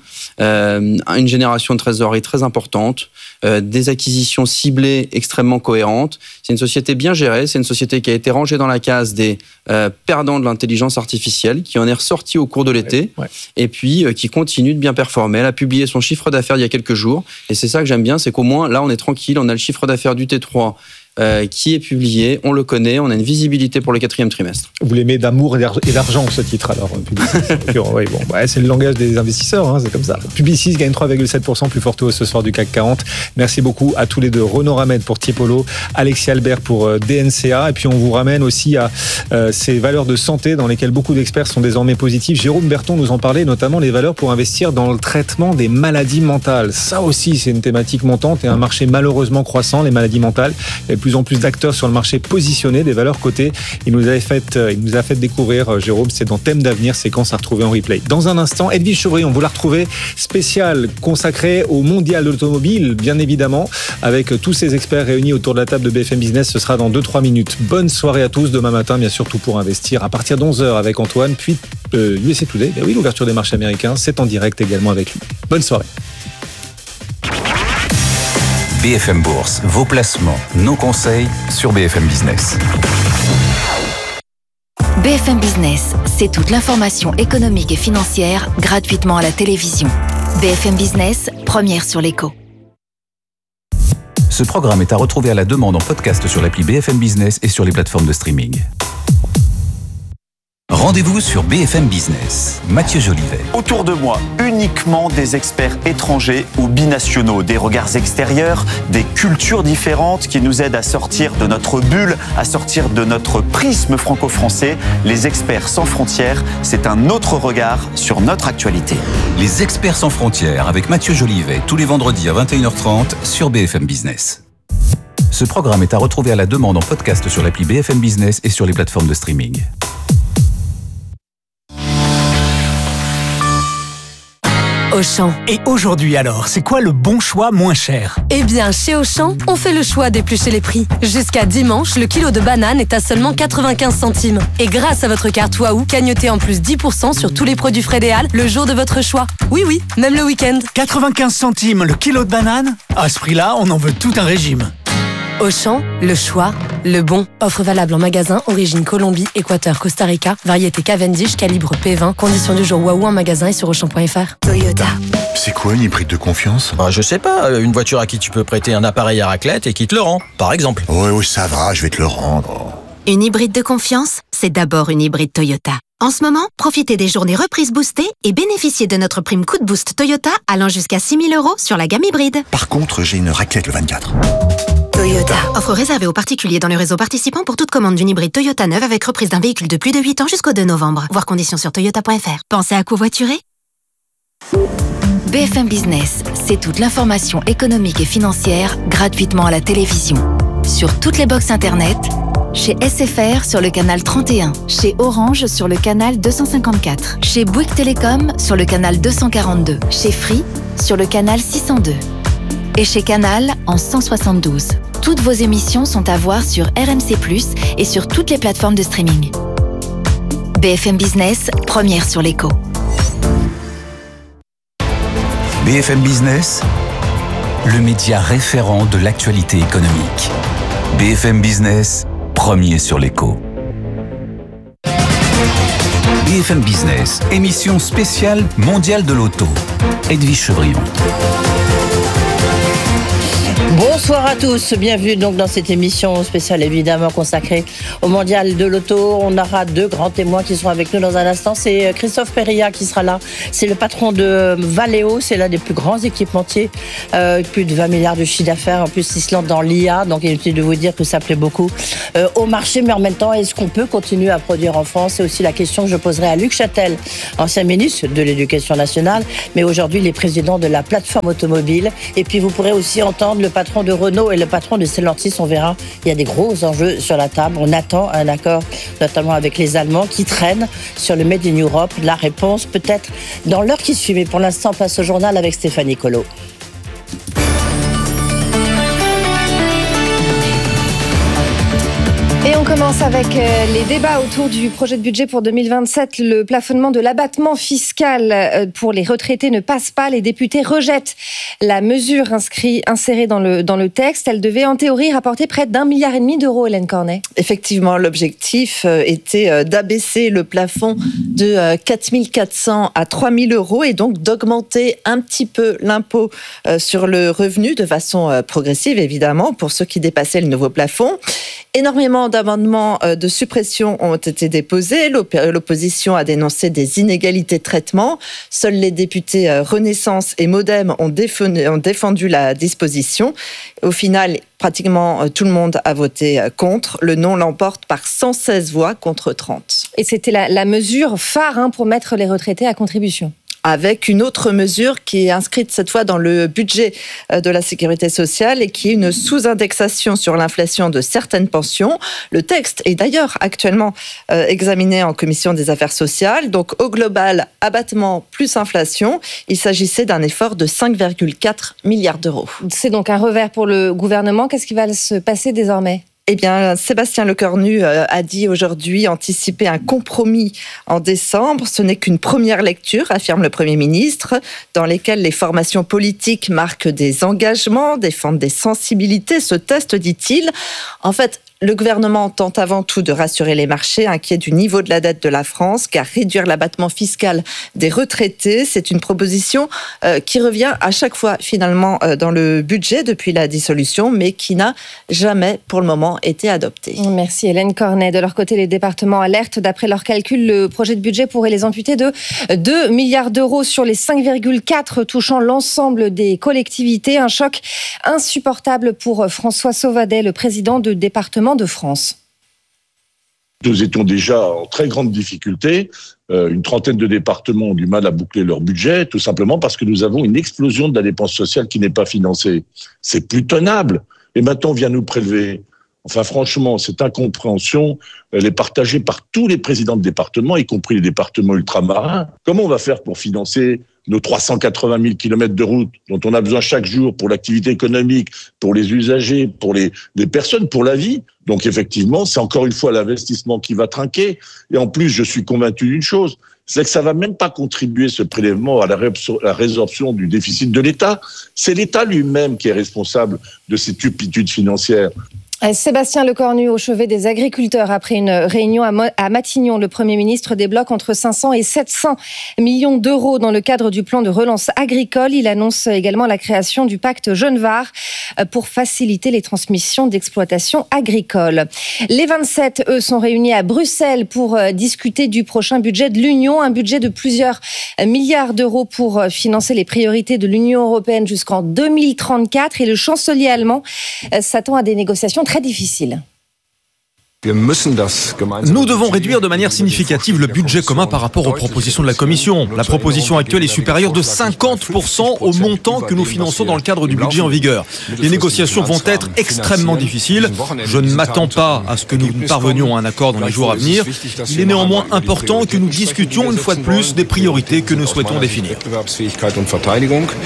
une génération de trésorerie très importante, des acquisitions ciblées extrêmement cohérentes. C'est une société bien gérée, c'est une société qui a été rangée dans la case des perdants de l'intelligence artificielle, qui en est ressortie au cours de l'été, et puis qui continue de bien performer. Elle a publié son chiffre d'affaires il y a quelques jours, et c'est ça que j'aime bien, c'est qu'au moins là on est tranquille, on a le chiffre d'affaires du T3 qui est publié, on le connaît, on a une visibilité pour le 4e trimestre. Vous l'aimez d'amour et d'argent, ce titre, alors, Publicis. C'est le langage des investisseurs, c'est comme ça. Publicis gagne 3,7%, plus forte hausse ce soir du CAC 40. Merci beaucoup à tous les deux. Renaud Ramède pour Tiepolo, Alexis Albert pour DNCA, et puis on vous ramène aussi à ces valeurs de santé dans lesquelles beaucoup d'experts sont désormais positifs. Jérôme Berton nous en parlait, notamment les valeurs pour investir dans le traitement des maladies mentales. Ça aussi, c'est une thématique montante et un marché malheureusement croissant, les maladies mentales. Et plus en plus d'acteurs sur le marché positionnés, des valeurs cotées. Il nous a fait découvrir, Jérôme, c'est dans Thème d'avenir, séquence à retrouver en replay. Dans un instant, Edwige Chevrillon, vous la retrouvez, spécial consacré au mondial de l'automobile, bien évidemment, avec tous ces experts réunis autour de la table de BFM Business. Ce sera dans 2-3 minutes. Bonne soirée à tous. Demain matin, bien sûr, tout pour investir à partir de 11h avec Antoine, puis USA Today. Oui, l'ouverture des marchés américains, c'est en direct également avec lui. Bonne soirée. BFM Bourse, vos placements, nos conseils sur BFM Business. BFM Business, c'est toute l'information économique et financière gratuitement à la télévision. BFM Business, première sur l'écho. Ce programme est à retrouver à la demande en podcast sur l'appli BFM Business et sur les plateformes de streaming. Rendez-vous sur BFM Business. Mathieu Jolivet. Autour de moi, uniquement des experts étrangers ou binationaux, des regards extérieurs, des cultures différentes qui nous aident à sortir de notre bulle, à sortir de notre prisme franco-français. Les experts sans frontières, c'est un autre regard sur notre actualité. Les experts sans frontières avec Mathieu Jolivet, tous les vendredis à 21h30 sur BFM Business. Ce programme est à retrouver à la demande en podcast sur l'appli BFM Business et sur les plateformes de streaming. Auchan. Et aujourd'hui alors, c'est quoi le bon choix moins cher ? Eh bien, chez Auchan, on fait le choix d'éplucher les prix. Jusqu'à dimanche, le kilo de banane est à seulement 95 centimes. Et grâce à votre carte Waouh, cagnotez en plus 10% sur tous les produits Frédéal le jour de votre choix. Oui, même le week-end. 95 centimes le kilo de banane ? À ce prix-là, on en veut tout un régime. Auchan, le choix, le bon. Offre valable en magasin, origine Colombie, Équateur, Costa Rica, variété Cavendish, calibre P20, conditions du jour Waouh en magasin et sur Auchan.fr. Toyota. C'est quoi une hybride de confiance ? Je sais pas, une voiture à qui tu peux prêter un appareil à raclette et qui te le rend, par exemple. Oui, ça va, je vais te le rendre. Une hybride de confiance, c'est d'abord une hybride Toyota. En ce moment, profitez des journées reprises boostées et bénéficiez de notre prime coup de boost Toyota allant jusqu'à 6 000 € sur la gamme hybride. Par contre, j'ai une raclette le 24. Toyota. Offre réservée aux particuliers dans le réseau participant pour toute commande d'une hybride Toyota neuve avec reprise d'un véhicule de plus de 8 ans jusqu'au 2 novembre. Voir conditions sur toyota.fr. Pensez à covoiturer ? BFM Business, c'est toute l'information économique et financière gratuitement à la télévision. Sur toutes les box internet, chez SFR sur le canal 31, chez Orange sur le canal 254, chez Bouygues Télécom sur le canal 242, chez Free sur le canal 602 et chez Canal en 172. Toutes vos émissions sont à voir sur RMC+, et sur toutes les plateformes de streaming. BFM Business, première sur l'écho. BFM Business, le média référent de l'actualité économique. BFM Business, premier sur l'écho. BFM Business, émission spéciale mondiale de l'auto. Edwige Chevrillon. Bonsoir à tous, bienvenue donc dans cette émission spéciale évidemment consacrée au mondial de l'auto. On aura deux grands témoins qui sont avec nous dans un instant. C'est Christophe Périllat qui sera là. C'est le patron de Valeo, c'est l'un des plus grands équipementiers, plus de 20 milliards de chiffre d'affaires. En plus, il se lance dans l'IA, donc inutile de vous dire que ça plaît beaucoup au marché. Mais en même temps, est-ce qu'on peut continuer à produire en France? C'est aussi la question que je poserai à Luc Châtel, ancien ministre de l'Éducation nationale, mais aujourd'hui il est président de la plateforme automobile. Et puis vous pourrez aussi entendre le patron de Renault et le patron de Stellantis. On verra, il y a des gros enjeux sur la table. On attend un accord, notamment avec les Allemands, qui traînent sur le Made in Europe. La réponse peut-être dans l'heure qui suit. Mais pour l'instant, on passe au journal avec Stéphanie Colo. Et on commence avec les débats autour du projet de budget pour 2027. Le plafonnement de l'abattement fiscal pour les retraités ne passe pas. Les députés rejettent la mesure insérée dans le texte. Elle devait en théorie rapporter près d'1,5 milliard d'euros, Hélène Cornet. Effectivement, l'objectif était d'abaisser le plafond de 4 400 à 3 000 euros et donc d'augmenter un petit peu l'impôt sur le revenu de façon progressive, évidemment, pour ceux qui dépassaient le nouveau plafond. Énormément d'amendements de suppression ont été déposés. L'opposition a dénoncé des inégalités de traitement. Seuls les députés Renaissance et Modem ont défendu la disposition. Au final, pratiquement tout le monde a voté contre. Le non l'emporte par 116 voix contre 30. Et c'était la mesure phare pour mettre les retraités à contribution. Avec une autre mesure qui est inscrite cette fois dans le budget de la sécurité sociale et qui est une sous-indexation sur l'inflation de certaines pensions. Le texte est d'ailleurs actuellement examiné en commission des affaires sociales. Donc au global, abattement plus inflation, il s'agissait d'un effort de 5,4 milliards d'euros. C'est donc un revers pour le gouvernement. Qu'est-ce qui va se passer désormais ? Eh bien, Sébastien Lecornu a dit aujourd'hui anticiper un compromis en décembre. Ce n'est qu'une première lecture, affirme le Premier ministre, dans lesquelles les formations politiques marquent des engagements, défendent des sensibilités, se testent, dit-il. En fait, le gouvernement tente avant tout de rassurer les marchés inquiets du niveau de la dette de la France, car réduire l'abattement fiscal des retraités, c'est une proposition qui revient à chaque fois finalement dans le budget depuis la dissolution, mais qui n'a jamais pour le moment été adoptée. Merci Hélène Cornet. De leur côté, les départements alertent. D'après leurs calculs, le projet de budget pourrait les amputer de 2 milliards d'euros sur les 5,4 touchant l'ensemble des collectivités. Un choc insupportable pour François Sauvadet, le président de département de France. Nous étions déjà en très grande difficulté. Une trentaine de départements ont du mal à boucler leur budget, tout simplement parce que nous avons une explosion de la dépense sociale qui n'est pas financée. C'est plus tenable. Et maintenant, on vient nous prélever. Enfin, franchement, cette incompréhension, elle est partagée par tous les présidents de départements, y compris les départements ultramarins. Comment on va faire pour financer nos 380 000 kilomètres de route dont on a besoin chaque jour pour l'activité économique, pour les usagers, pour les personnes, pour la vie? Donc effectivement, c'est encore une fois l'investissement qui va trinquer. Et en plus, je suis convaincu d'une chose, c'est que ça va même pas contribuer, ce prélèvement, à la résorption du déficit de l'État. C'est l'État lui-même qui est responsable de ces turpitudes financières. Sébastien Lecornu au chevet des agriculteurs. Après une réunion à Matignon, le Premier ministre débloque entre 500 et 700 millions d'euros dans le cadre du plan de relance agricole. Il annonce également la création du pacte Jeune Var pour faciliter les transmissions d'exploitation agricole. Les 27, eux, sont réunis à Bruxelles pour discuter du prochain budget de l'Union, un budget de plusieurs milliards d'euros pour financer les priorités de l'Union européenne jusqu'en 2034. Et le chancelier allemand s'attend à des négociations très difficile. Nous devons réduire de manière significative le budget commun par rapport aux propositions de la Commission. La proposition actuelle est supérieure de 50% au montant que nous finançons dans le cadre du budget en vigueur. Les négociations vont être extrêmement difficiles. Je ne m'attends pas à ce que nous parvenions à un accord dans les jours à venir. Il est néanmoins important que nous discutions une fois de plus des priorités que nous souhaitons définir.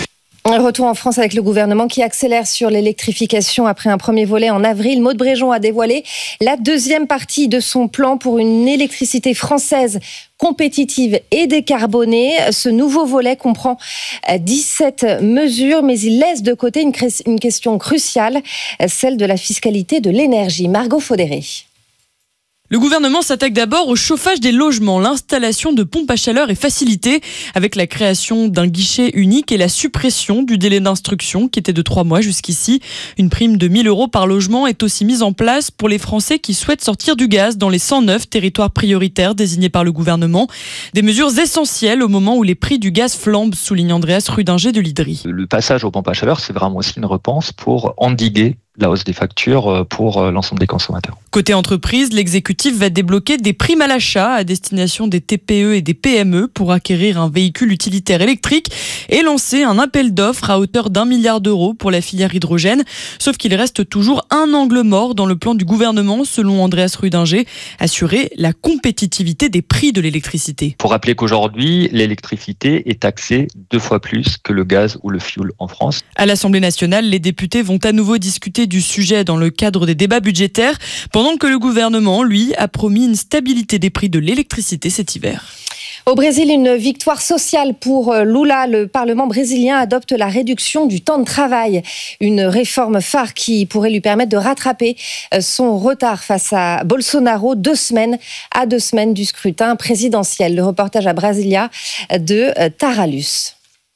Retour en France avec le gouvernement qui accélère sur l'électrification après un premier volet en avril. Maud Bréjon a dévoilé la deuxième partie de son plan pour une électricité française compétitive et décarbonée. Ce nouveau volet comprend 17 mesures, mais il laisse de côté une question cruciale, celle de la fiscalité de l'énergie. Margot Faudéré. Le gouvernement s'attaque d'abord au chauffage des logements. L'installation de pompes à chaleur est facilitée avec la création d'un guichet unique et la suppression du délai d'instruction qui était de 3 mois jusqu'ici. Une prime de 1 000 € par logement est aussi mise en place pour les Français qui souhaitent sortir du gaz dans les 109 territoires prioritaires désignés par le gouvernement. Des mesures essentielles au moment où les prix du gaz flambent, souligne Andreas Rudinger de l'Hydri. Le passage aux pompes à chaleur, c'est vraiment aussi une réponse pour endiguer la hausse des factures pour l'ensemble des consommateurs. Côté entreprise, l'exécutif va débloquer des primes à l'achat à destination des TPE et des PME pour acquérir un véhicule utilitaire électrique et lancer un appel d'offres à hauteur d'1 milliard d'euros pour la filière hydrogène. Sauf qu'il reste toujours un angle mort dans le plan du gouvernement, selon Andreas Rudinger, assurer la compétitivité des prix de l'électricité. Pour rappeler qu'aujourd'hui, l'électricité est taxée 2 fois plus que le gaz ou le fioul en France. À l'Assemblée nationale, les députés vont à nouveau discuter du sujet dans le cadre des débats budgétaires, pendant que le gouvernement, lui, a promis une stabilité des prix de l'électricité cet hiver. Au Brésil, une victoire sociale pour Lula. Le Parlement brésilien adopte la réduction du temps de travail. Une réforme phare qui pourrait lui permettre de rattraper son retard face à Bolsonaro 2 semaines du scrutin présidentiel. Le reportage à Brasilia de Taralus.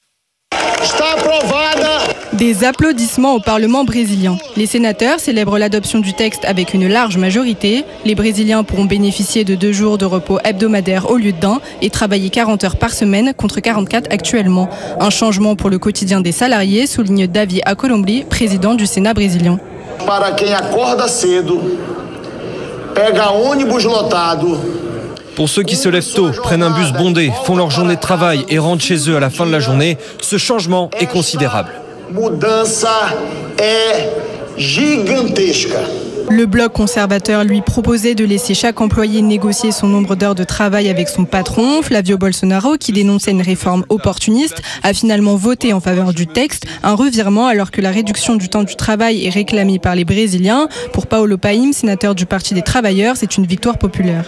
Des applaudissements au Parlement brésilien. Les sénateurs célèbrent l'adoption du texte avec une large majorité. Les Brésiliens pourront bénéficier de 2 jours de repos hebdomadaires au lieu d'1 et travailler 40 heures par semaine contre 44 actuellement. Un changement pour le quotidien des salariés, souligne Davi Alcolumbre, président du Sénat brésilien. Para quem acorda cedo, pega ônibus lotado. Pour ceux qui se lèvent tôt, prennent un bus bondé, font leur journée de travail et rentrent chez eux à la fin de la journée, ce changement est considérable. Mudança é gigantesca. Le bloc conservateur lui proposait de laisser chaque employé négocier son nombre d'heures de travail avec son patron. Flavio Bolsonaro, qui dénonçait une réforme opportuniste, a finalement voté en faveur du texte. Un revirement alors que la réduction du temps du travail est réclamée par les Brésiliens. Pour Paulo Paim, sénateur du Parti des Travailleurs, c'est une victoire populaire.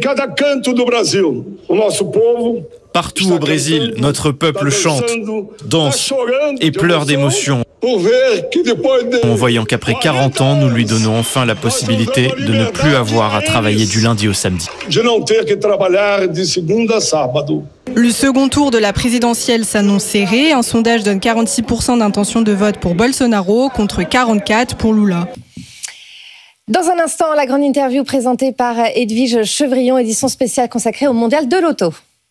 Partout au Brésil, notre peuple chante, danse et pleure d'émotion en voyant qu'après 40 ans, nous lui donnons enfin la possibilité de ne plus avoir à travailler du lundi au samedi. Le second tour de la présidentielle s'annonce serré. Un sondage donne 46% d'intention de vote pour Bolsonaro contre 44% pour Lula. Dans un instant, la grande interview présentée par Edwige Chevrillon, édition spéciale consacrée au Mondial de l'Auto.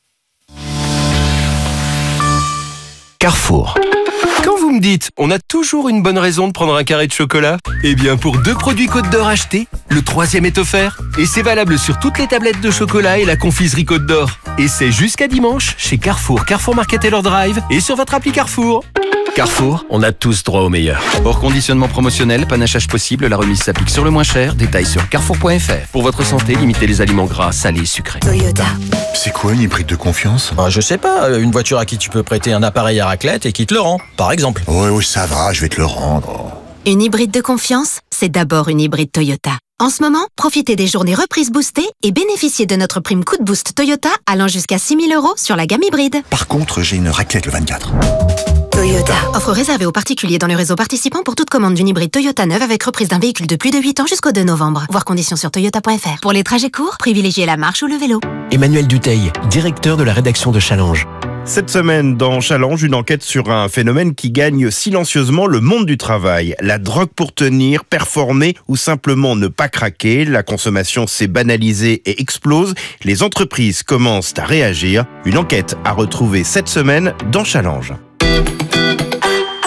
Carrefour. Quand vous me dites « on a toujours une bonne raison de prendre un carré de chocolat », eh bien pour 2 produits Côte d'Or achetés, le 3e est offert. Et c'est valable sur toutes les tablettes de chocolat et la confiserie Côte d'Or. Et c'est jusqu'à dimanche chez Carrefour, Carrefour Market Taylor Drive et sur votre appli Carrefour. Carrefour, on a tous droit au meilleur. Hors conditionnement promotionnel, panachage possible, la remise s'applique sur le moins cher. Détails sur carrefour.fr. Pour votre santé, limitez les aliments gras, salés, sucrés. Toyota. C'est quoi une hybride de confiance ? Je sais pas, une voiture à qui tu peux prêter un appareil à raclette et qui te le rend, par exemple. Oui, ça va, je vais te le rendre. Une hybride de confiance, c'est d'abord une hybride Toyota. En ce moment, profitez des journées reprises boostées et bénéficiez de notre prime coup de boost Toyota allant jusqu'à 6 000 € sur la gamme hybride. Par contre, j'ai une raclette le 24. Toyota. Offre réservée aux particuliers dans le réseau participant pour toute commande d'une hybride Toyota neuve avec reprise d'un véhicule de plus de 8 ans jusqu'au 2 novembre. Voir conditions sur toyota.fr. Pour les trajets courts, privilégiez la marche ou le vélo. Emmanuel Dutheil, directeur de la rédaction de Challenge. Cette semaine, dans Challenge, une enquête sur un phénomène qui gagne silencieusement le monde du travail. La drogue pour tenir, performer ou simplement ne pas craquer. La consommation s'est banalisée et explose. Les entreprises commencent à réagir. Une enquête à retrouver cette semaine dans Challenge.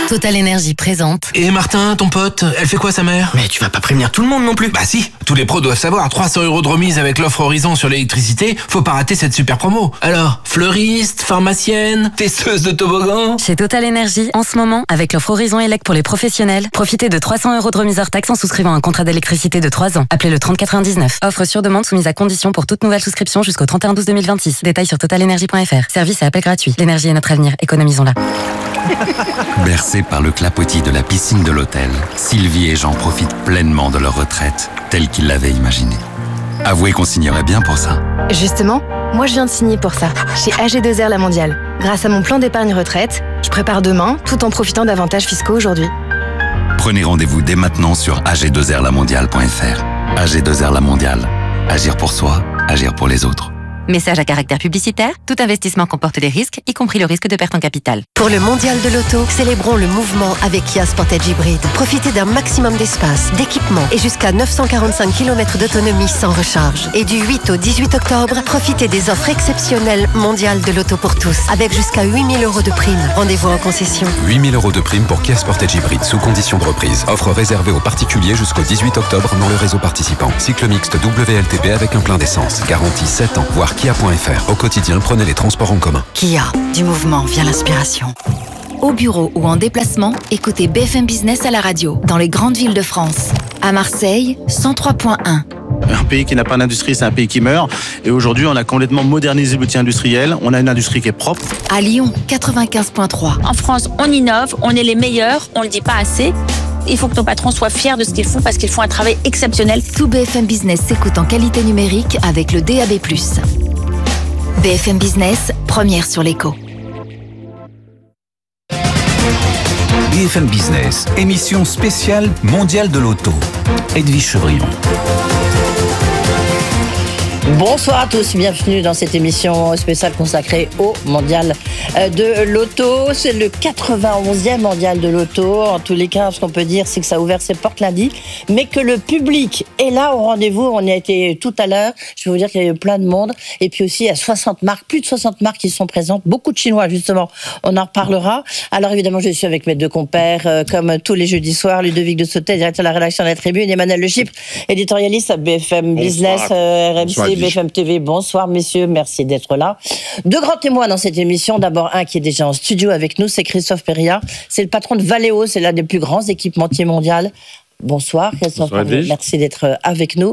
Total Énergie présente. Et Martin, ton pote, elle fait quoi sa mère? Mais tu vas pas prévenir tout le monde non plus. Bah si, tous les pros doivent savoir, 300 € de remise avec l'offre Horizon sur l'électricité, faut pas rater cette super promo. Alors, fleuriste, pharmacienne, testeuse de toboggan? Chez Total Énergie, en ce moment, avec l'offre Horizon Elec pour les professionnels, profitez de 300 € de remise hors taxe en souscrivant un contrat d'électricité de 3 ans. Appelez le 3099. Offre sur demande soumise à condition pour toute nouvelle souscription jusqu'au 31/12/2026. Détails sur totalenergie.fr. Service et appel gratuit. L'énergie est notre avenir. Économisons-la. Bercés par le clapotis de la piscine de l'hôtel, Sylvie et Jean profitent pleinement de leur retraite, telle qu'ils l'avaient imaginée. Avouez qu'on signerait bien pour ça. Justement, moi je viens de signer pour ça, chez AG2R La Mondiale. Grâce à mon plan d'épargne retraite, je prépare demain, tout en profitant d'avantages fiscaux aujourd'hui. Prenez rendez-vous dès maintenant sur ag2rlamondiale.fr. AG2R La Mondiale. Agir pour soi, agir pour les autres. Message à caractère publicitaire, tout investissement comporte des risques, y compris le risque de perte en capital. Pour le mondial de l'auto, célébrons le mouvement avec Kia Sportage Hybrid. Profitez d'un maximum d'espace, d'équipement et jusqu'à 945 km d'autonomie sans recharge. Et du 8 au 18 octobre, profitez des offres exceptionnelles mondiales de l'auto pour tous, avec jusqu'à 8 000 € de prime. Rendez-vous en concession. 8 000 € de prime pour Kia Sportage Hybrid sous condition de reprise. Offre réservée aux particuliers jusqu'au 18 octobre dans le réseau participant. Cycle mixte WLTP avec un plein d'essence. Garantie 7 ans, voire Kia.fr. Au quotidien, prenez les transports en commun. Kia, du mouvement vient l'inspiration. Au bureau ou en déplacement, écoutez BFM Business à la radio, dans les grandes villes de France. À Marseille, 103.1. Un pays qui n'a pas d'industrie, c'est un pays qui meurt. Et aujourd'hui, on a complètement modernisé l'outil industriel. On a une industrie qui est propre. À Lyon, 95.3. En France, on innove, on est les meilleurs, on le dit pas assez. Il faut que nos patrons soient fiers de ce qu'ils font parce qu'ils font un travail exceptionnel. Tout BFM Business s'écoute en qualité numérique avec le DAB+. BFM Business, première sur l'écho. BFM Business, émission spéciale mondiale de l'auto. Edwige Chevrillon. Bonsoir à tous, bienvenue dans cette émission spéciale consacrée au mondial de l'auto. C'est le 91e mondial de l'auto. En tous les cas, ce qu'on peut dire, c'est que ça a ouvert ses portes lundi, mais que le public est là au rendez-vous. On y a été tout à l'heure. Je vais vous dire qu'il y a eu plein de monde. Et puis aussi, il y a 60 marques, plus de 60 marques qui sont présentes. Beaucoup de Chinois, justement. On en reparlera. Alors évidemment, je suis avec mes deux compères, comme tous les jeudis soirs, Ludovic de Sautet, directeur de la rédaction de la Tribune, Emmanuel Le Chypre, éditorialiste à BFM Business, RMC, BFM TV. Bonsoir messieurs, merci d'être là. Deux grands témoins dans cette émission. D'abord un qui est déjà en studio avec nous, c'est Christophe Périllat. C'est le patron de Valeo, c'est l'un des plus grands équipementiers mondiaux. Bonsoir Christophe, merci d'être avec nous.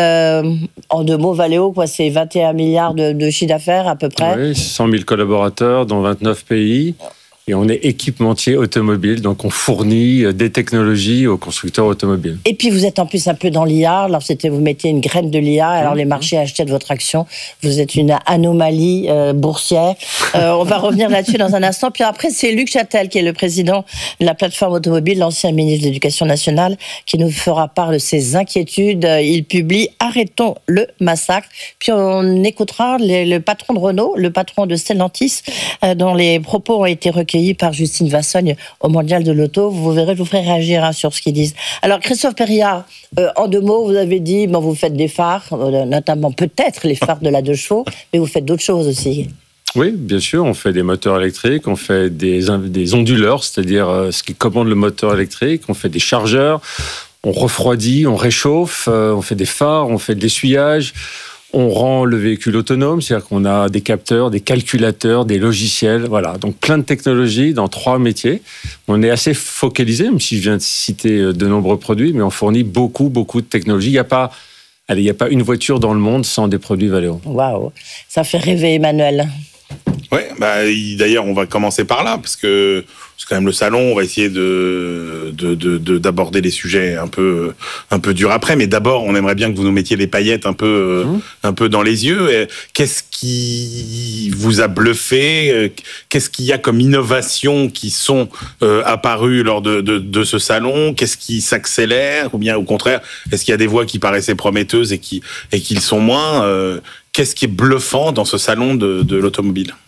En deux mots, Valeo, c'est 21 milliards de chiffre d'affaires à peu près. Oui, 100 000 collaborateurs dans 29 pays. Et on est équipementier automobile, donc on fournit des technologies aux constructeurs automobiles. Et puis vous êtes en plus un peu dans l'IA, alors vous mettez une graine de l'IA, alors les marchés achètent votre action, vous êtes une anomalie boursière. On va revenir là-dessus dans un instant. Puis après, c'est Luc Châtel qui est le président de la plateforme automobile, l'ancien ministre de l'Éducation nationale, qui nous fera part de ses inquiétudes. Il publie « Arrêtons le massacre ». Puis on écoutera le patron de Renault, le patron de Stellantis, dont les propos ont été recueillis par Justine Vassogne au Mondial de l'Auto. Vous verrez, je vous ferai réagir sur ce qu'ils disent. Alors, Christophe Périllat, en deux mots, vous avez dit, vous faites des phares, notamment peut-être les phares de la 2 chevaux, mais vous faites d'autres choses aussi. Oui, bien sûr, on fait des moteurs électriques, on fait des onduleurs, c'est-à-dire ce qui commande le moteur électrique, on fait des chargeurs, on refroidit, on réchauffe, on fait des phares, on fait de l'essuyage. On rend le véhicule autonome, c'est-à-dire qu'on a des capteurs, des calculateurs, des logiciels, voilà. Donc plein de technologies dans 3 métiers. On est assez focalisé, même si je viens de citer de nombreux produits, mais on fournit beaucoup de technologies. Il n'y a pas une voiture dans le monde sans des produits Valeo. Waouh, ça fait rêver Emmanuel. Oui, d'ailleurs on va commencer par là, parce que c'est quand même le salon, on va essayer d'aborder les sujets un peu durs après, mais d'abord on aimerait bien que vous nous mettiez les paillettes un peu dans les yeux. Qu'est-ce qui vous a bluffé? Qu'est-ce qu'il y a comme innovations qui sont apparues lors de ce salon? Qu'est-ce qui s'accélère? Ou bien au contraire, est-ce qu'il y a des voies qui paraissaient prometteuses et qui le sont moins? Qu'est-ce qui est bluffant dans ce salon de l'automobile?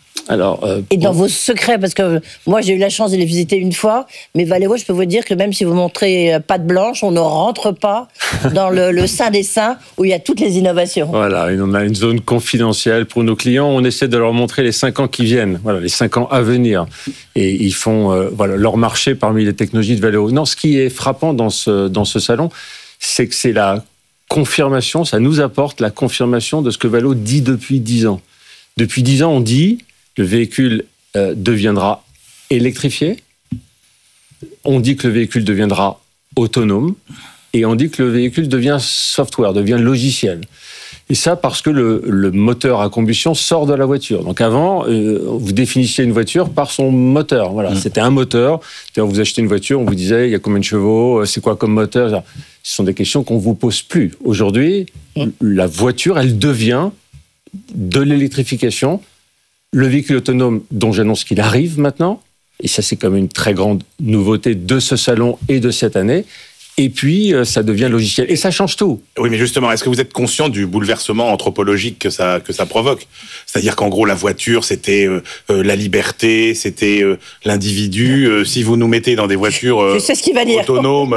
Alors, et dans vos secrets, parce que moi j'ai eu la chance de les visiter une fois, mais Valeo, je peux vous dire que même si vous montrez patte blanche, on ne rentre pas dans le sein des saints où il y a toutes les innovations. Voilà, et on a une zone confidentielle pour nos clients. On essaie de leur montrer les 5 ans qui viennent, voilà, les 5 ans à venir. Et ils font leur marché parmi les technologies de Valeo. Non, ce qui est frappant dans ce salon, c'est que c'est la confirmation, ça nous apporte la confirmation de ce que Valeo dit depuis 10 ans. Depuis 10 ans, on dit le véhicule deviendra électrifié, on dit que le véhicule deviendra autonome, et on dit que le véhicule devient software, devient logiciel. Et ça parce que le moteur à combustion sort de la voiture. Donc avant, vous définissiez une voiture par son moteur. Voilà, c'était un moteur. C'est-à-dire, vous achetez une voiture, on vous disait il y a combien de chevaux, c'est quoi comme moteur. Ce sont des questions qu'on ne vous pose plus. Aujourd'hui, la voiture, elle devient de l'électrification. Le véhicule autonome dont j'annonce qu'il arrive maintenant, et ça c'est comme une très grande nouveauté de ce salon et de cette année, et puis ça devient logiciel. Et ça change tout. Oui, mais justement, est-ce que vous êtes conscient du bouleversement anthropologique que ça provoque ? C'est-à-dire qu'en gros, la voiture, c'était la liberté, c'était l'individu. Si vous nous mettez dans des voitures je sais ce qu'il va dire. Autonomes...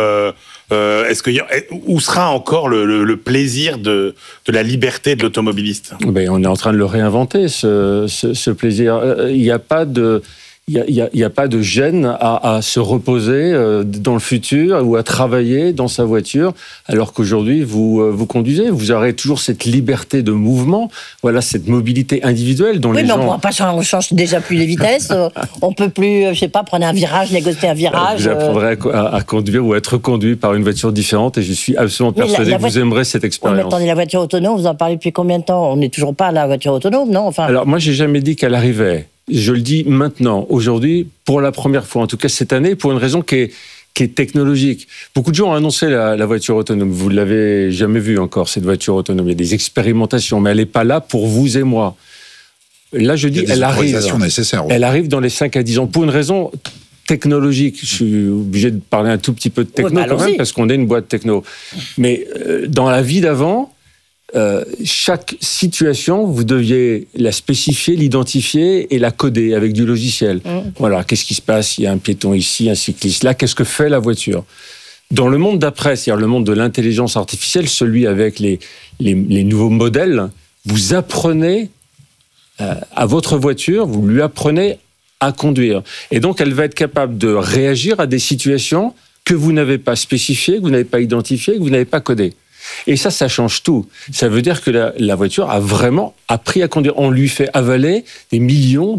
où sera encore le plaisir de la liberté de l'automobiliste ? On est en train de le réinventer, ce plaisir. Il n'y a pas de gêne à se reposer dans le futur ou à travailler dans sa voiture, alors qu'aujourd'hui, vous conduisez. Vous aurez toujours cette liberté de mouvement, voilà, cette mobilité individuelle dont les gens... Oui, mais on change déjà plus les vitesses. On peut plus, je sais pas, prendre un virage, négocier un virage. Vous apprendrez à conduire ou à être conduit par une voiture différente, et je suis absolument persuadé que vous aimerez cette expérience. Mais attendez, la voiture autonome, vous en parlez depuis combien de temps ? On n'est toujours pas à la voiture autonome, non ? Alors, moi, j'ai jamais dit qu'elle arrivait. Je le dis maintenant, aujourd'hui, pour la première fois, en tout cas cette année, pour une raison qui est technologique. Beaucoup de gens ont annoncé la voiture autonome. Vous ne l'avez jamais vue encore, cette voiture autonome. Il y a des expérimentations, mais elle n'est pas là pour vous et moi. Là, je dis, elle arrive. Elle arrive dans les 5 à 10 ans, pour une raison technologique. Je suis obligé de parler un tout petit peu de techno quand même, parce qu'on est une boîte techno. Mais dans la vie d'avant, chaque situation, vous deviez la spécifier, l'identifier et la coder avec du logiciel. Voilà, qu'est-ce qui se passe ? Il y a un piéton ici, un cycliste là. Qu'est-ce que fait la voiture ? Dans le monde d'après, c'est-à-dire le monde de l'intelligence artificielle, celui avec les nouveaux modèles, vous apprenez à votre voiture, vous lui apprenez à conduire. Et donc, elle va être capable de réagir à des situations que vous n'avez pas spécifiées, que vous n'avez pas identifiées, que vous n'avez pas codées. Et ça change tout. Ça veut dire que la voiture a vraiment appris à conduire. On lui fait avaler des millions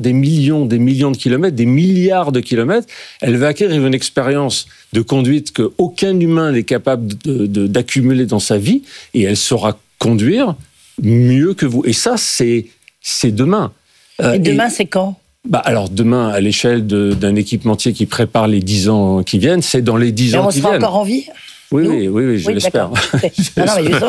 de kilomètres, des milliards de kilomètres. Elle va acquérir une expérience de conduite qu'aucun humain n'est capable d'accumuler dans sa vie, et elle saura conduire mieux que vous. Et ça, c'est demain. Et demain, c'est quand ? Alors demain, à l'échelle d'un équipementier qui prépare les 10 ans qui viennent, c'est dans les 10 ans qui viennent. On sera encore en vie ? Oui, je l'espère. Non,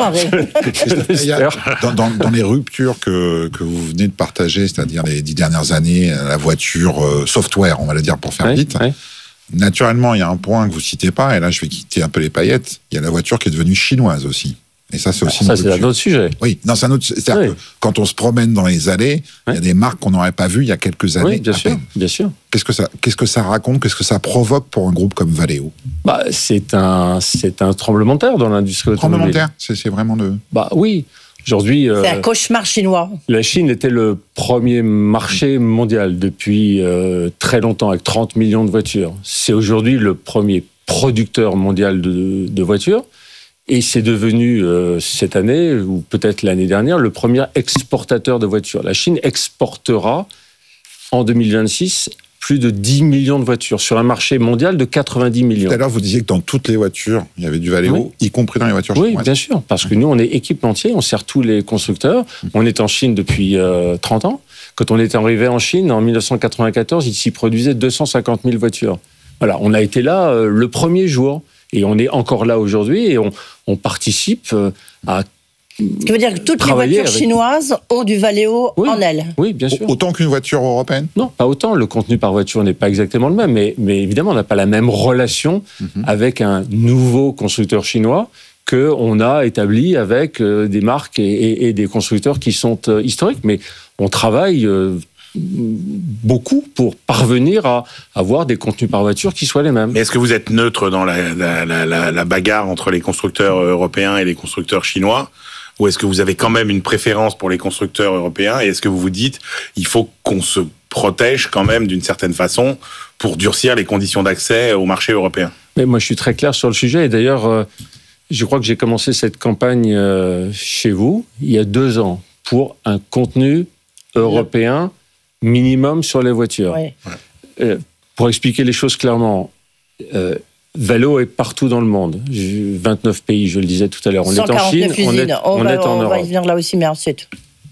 mais justement, dans les ruptures que vous venez de partager, c'est-à-dire les 10 dernières années, la voiture software, on va le dire pour faire vite, naturellement, il y a un point que vous ne citez pas, et là, je vais quitter un peu les paillettes, il y a la voiture qui est devenue chinoise aussi. Et ça, c'est aussi c'est un autre sujet. Oui, non, c'est un autre. C'est-à-dire que quand on se promène dans les allées, il y a des marques qu'on n'aurait pas vues il y a quelques années. Oui, bien sûr. Qu'est-ce que ça raconte ? Qu'est-ce que ça provoque pour un groupe comme Valeo ? C'est un tremblement de terre dans l'industrie automobile. Tremblement de terre, c'est vraiment le. Oui. Aujourd'hui, c'est un cauchemar chinois. La Chine était le premier marché mondial depuis très longtemps, avec 30 millions de voitures. C'est aujourd'hui le premier producteur mondial de voitures. Et c'est devenu, cette année, ou peut-être l'année dernière, le premier exportateur de voitures. La Chine exportera, en 2026, plus de 10 millions de voitures, sur un marché mondial de 90 millions. Tout à l'heure, vous disiez que dans toutes les voitures, il y avait du Valeo, y compris dans les voitures chinoises. Oui, bien sûr, parce que nous, on est équipementiers, on sert tous les constructeurs. On est en Chine depuis 30 ans. Quand on est arrivé en Chine, en 1994, il s'y produisait 250 000 voitures. Voilà, on a été là le premier jour. Et on est encore là aujourd'hui, et on participe à... Ce qui veut dire que toutes les voitures chinoises ont du Valeo en elles. Oui, bien sûr. Autant qu'une voiture européenne ? Non, pas autant. Le contenu par voiture n'est pas exactement le même, mais évidemment, on n'a pas la même relation avec un nouveau constructeur chinois qu'on a établi avec des marques et des constructeurs qui sont historiques. Mais on travaille beaucoup pour parvenir à avoir des contenus par voiture qui soient les mêmes. Mais est-ce que vous êtes neutre dans la bagarre entre les constructeurs européens et les constructeurs chinois ? Ou est-ce que vous avez quand même une préférence pour les constructeurs européens ? Et est-ce que vous vous dites, il faut qu'on se protège quand même d'une certaine façon pour durcir les conditions d'accès au marché européen ? Mais moi, je suis très clair sur le sujet. Et d'ailleurs, je crois que j'ai commencé cette campagne chez vous il y a 2 ans pour un contenu européen minimum sur les voitures. Oui. Pour expliquer les choses clairement, Valeo est partout dans le monde. 29 pays, je le disais tout à l'heure. On est en Chine, on est en Europe. On va y venir là aussi, mais ensuite.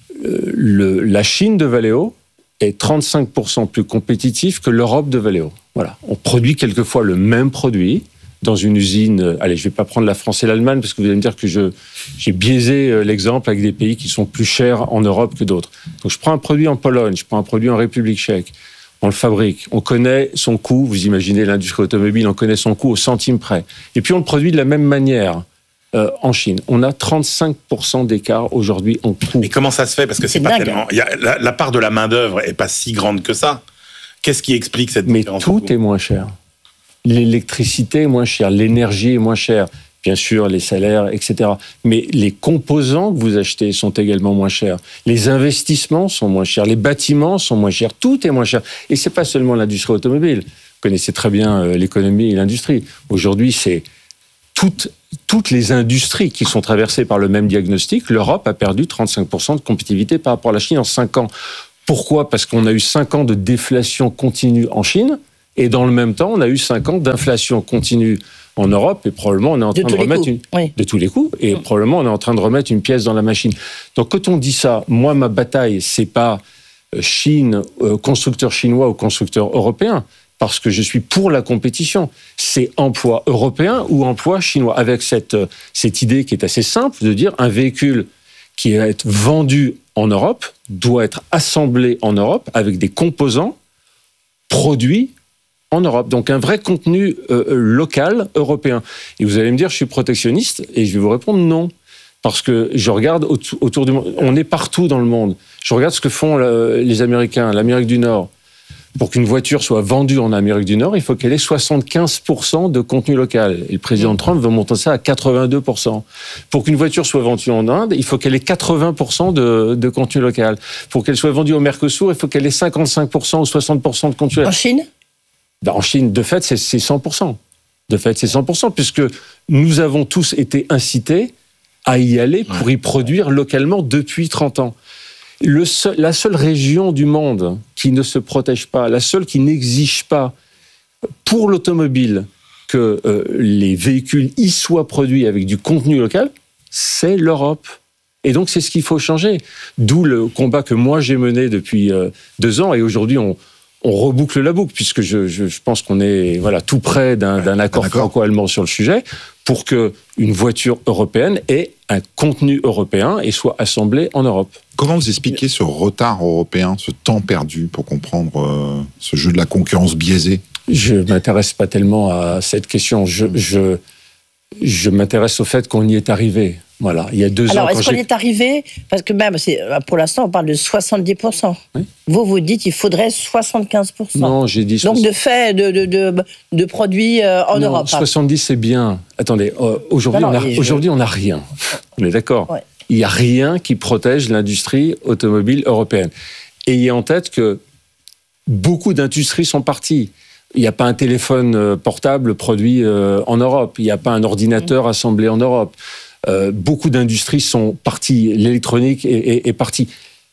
La Chine de Valeo est 35% plus compétitive que l'Europe de Valeo. Voilà. On produit quelquefois le même produit dans une usine. Allez, je ne vais pas prendre la France et l'Allemagne parce que vous allez me dire que j'ai biaisé l'exemple avec des pays qui sont plus chers en Europe que d'autres. Donc je prends un produit en Pologne, je prends un produit en République tchèque. On le fabrique, on connaît son coût, vous imaginez l'industrie automobile, on connaît son coût au centime près. Et puis on le produit de la même manière en Chine. On a 35% d'écart aujourd'hui en coût. Mais comment ça se fait ? Parce que c'est pas tellement... La part de la main-d'œuvre n'est pas si grande que ça. Qu'est-ce qui explique cette différence ? Mais tout est moins cher. L'électricité est moins chère, l'énergie est moins chère. Bien sûr, les salaires, etc. Mais les composants que vous achetez sont également moins chers. Les investissements sont moins chers. Les bâtiments sont moins chers. Tout est moins cher. Et c'est pas seulement l'industrie automobile. Vous connaissez très bien l'économie et l'industrie. Aujourd'hui, c'est toutes les industries qui sont traversées par le même diagnostic. L'Europe a perdu 35% de compétitivité par rapport à la Chine en 5 ans. Pourquoi ? Parce qu'on a eu 5 ans de déflation continue en Chine. Et dans le même temps, on a eu 5 ans d'inflation continue en Europe, et probablement on est en train de remettre de tous les coups, et probablement on est en train de remettre une pièce dans la machine. Donc quand on dit ça, moi ma bataille, c'est pas Chine, constructeur chinois ou constructeur européen, parce que je suis pour la compétition. C'est emploi européen ou emploi chinois, avec cette idée qui est assez simple de dire un véhicule qui va être vendu en Europe doit être assemblé en Europe avec des composants produits en Europe. Donc un vrai contenu local, européen. Et vous allez me dire, je suis protectionniste, et je vais vous répondre non. Parce que je regarde autour du monde, on est partout dans le monde. Je regarde ce que font les Américains, l'Amérique du Nord. Pour qu'une voiture soit vendue en Amérique du Nord, il faut qu'elle ait 75% de contenu local. Et le président Trump veut monter ça à 82%. Pour qu'une voiture soit vendue en Inde, il faut qu'elle ait 80% de contenu local. Pour qu'elle soit vendue au Mercosur, il faut qu'elle ait 55% ou 60% de contenu local. En Chine ? En Chine, de fait, c'est 100%. De fait, c'est 100%, puisque nous avons tous été incités à y aller pour y produire localement depuis 30 ans. La seule région du monde qui ne se protège pas, la seule qui n'exige pas pour l'automobile que les véhicules y soient produits avec du contenu local, c'est l'Europe. Et donc, c'est ce qu'il faut changer. D'où le combat que moi, j'ai mené depuis 2 ans. Et aujourd'hui, on reboucle la boucle, puisque je pense qu'on est tout près d'un accord franco-allemand sur le sujet, pour qu'une voiture européenne ait un contenu européen et soit assemblée en Europe. Comment vous expliquez ce retard européen, ce temps perdu pour comprendre ce jeu de la concurrence biaisée ? Je ne m'intéresse pas tellement à cette question. Je m'intéresse au fait qu'on y est arrivé. Voilà, il y a 2 ans. Alors, est-ce qu'on y est arrivé ? Parce que même, pour l'instant, on parle de 70%. Oui. Vous dites qu'il faudrait 75%. Non, j'ai dit... Donc, de fait, de produits en Europe. 70, c'est bien. Attendez, aujourd'hui, on n'a rien. On est d'accord ? Ouais. Il n'y a rien qui protège l'industrie automobile européenne. Ayez en tête que beaucoup d'industries sont parties. Il n'y a pas un téléphone portable produit en Europe. Il n'y a pas un ordinateur assemblé en Europe. Beaucoup d'industries sont parties. L'électronique est partie.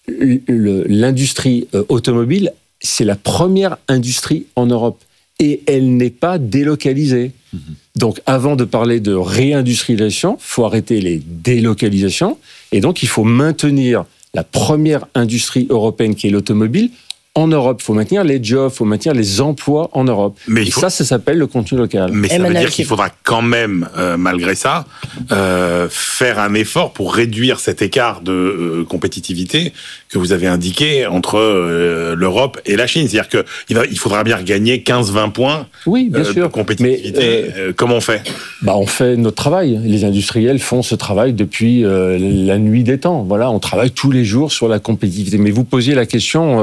L'industrie automobile, c'est la première industrie en Europe. Et elle n'est pas délocalisée. Donc, avant de parler de réindustrialisation, il faut arrêter les délocalisations. Et donc, il faut maintenir la première industrie européenne qui est l'automobile en Europe. Il faut maintenir les jobs, il faut maintenir les emplois en Europe. Mais ça s'appelle le contenu local. Mais ça veut dire qu'il faudra quand même, malgré ça, faire un effort pour réduire cet écart de compétitivité que vous avez indiqué entre l'Europe et la Chine. C'est-à-dire qu'il faudra bien regagner 15-20 points de compétitivité. Mais, comment on fait ? On fait notre travail. Les industriels font ce travail depuis la nuit des temps. Voilà, on travaille tous les jours sur la compétitivité. Mais vous posiez la question...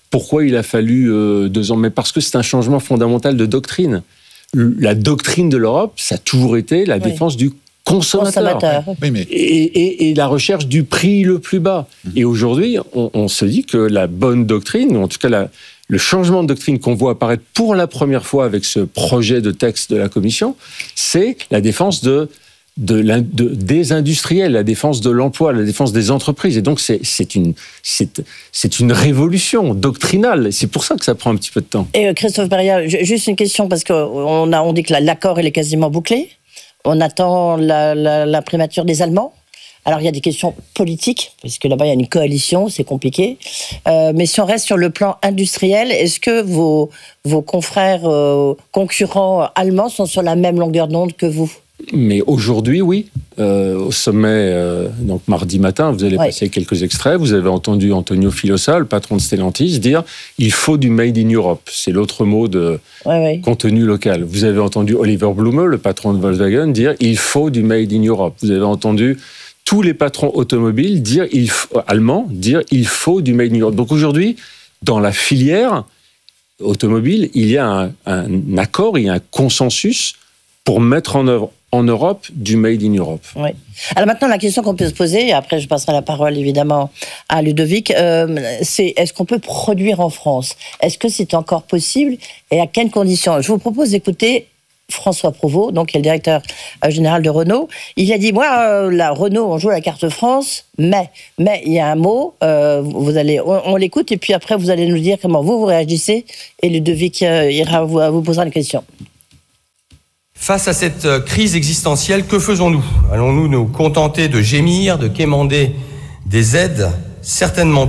Pourquoi il a fallu 2 ans? Mais parce que c'est un changement fondamental de doctrine. La doctrine de l'Europe, ça a toujours été la défense du consommateur. Oui, mais... et la recherche du prix le plus bas. Et aujourd'hui, on se dit que la bonne doctrine, ou en tout cas le changement de doctrine qu'on voit apparaître pour la première fois avec ce projet de texte de la Commission, c'est la défense des industriels, la défense de l'emploi, la défense des entreprises. Et donc, c'est une révolution doctrinale. C'est pour ça que ça prend un petit peu de temps. Et Christophe Périllat, juste une question, parce qu'on dit que l'accord il est quasiment bouclé. On attend la primature des Allemands. Alors, il y a des questions politiques, parce que là-bas, il y a une coalition, c'est compliqué. Mais si on reste sur le plan industriel, est-ce que vos confrères concurrents allemands sont sur la même longueur d'onde que vous ? Mais aujourd'hui, oui. Au sommet, donc mardi matin, vous allez passer quelques extraits. Vous avez entendu Antonio Filosa, le patron de Stellantis, dire « il faut du Made in Europe ». C'est l'autre mot de contenu local. Vous avez entendu Oliver Blume, le patron de Volkswagen, dire « il faut du Made in Europe ». Vous avez entendu tous les patrons automobiles allemands dire « il faut du Made in Europe ». Donc aujourd'hui, dans la filière automobile, il y a un accord, il y a un consensus pour mettre en œuvre en Europe du Made in Europe. Oui. Alors maintenant, la question qu'on peut se poser, et après je passerai la parole évidemment à Ludovic, c'est est-ce qu'on peut produire en France ? Est-ce que c'est encore possible et à quelles conditions ? Je vous propose d'écouter François Provost, donc qui est le directeur général de Renault. Il a dit, moi, la Renault, on joue à la carte France, mais il y a un mot, on l'écoute et puis après vous allez nous dire comment vous réagissez et Ludovic vous posera une question. Face à cette crise existentielle, que faisons-nous ? Allons-nous nous contenter de gémir, de quémander des aides ? Certainement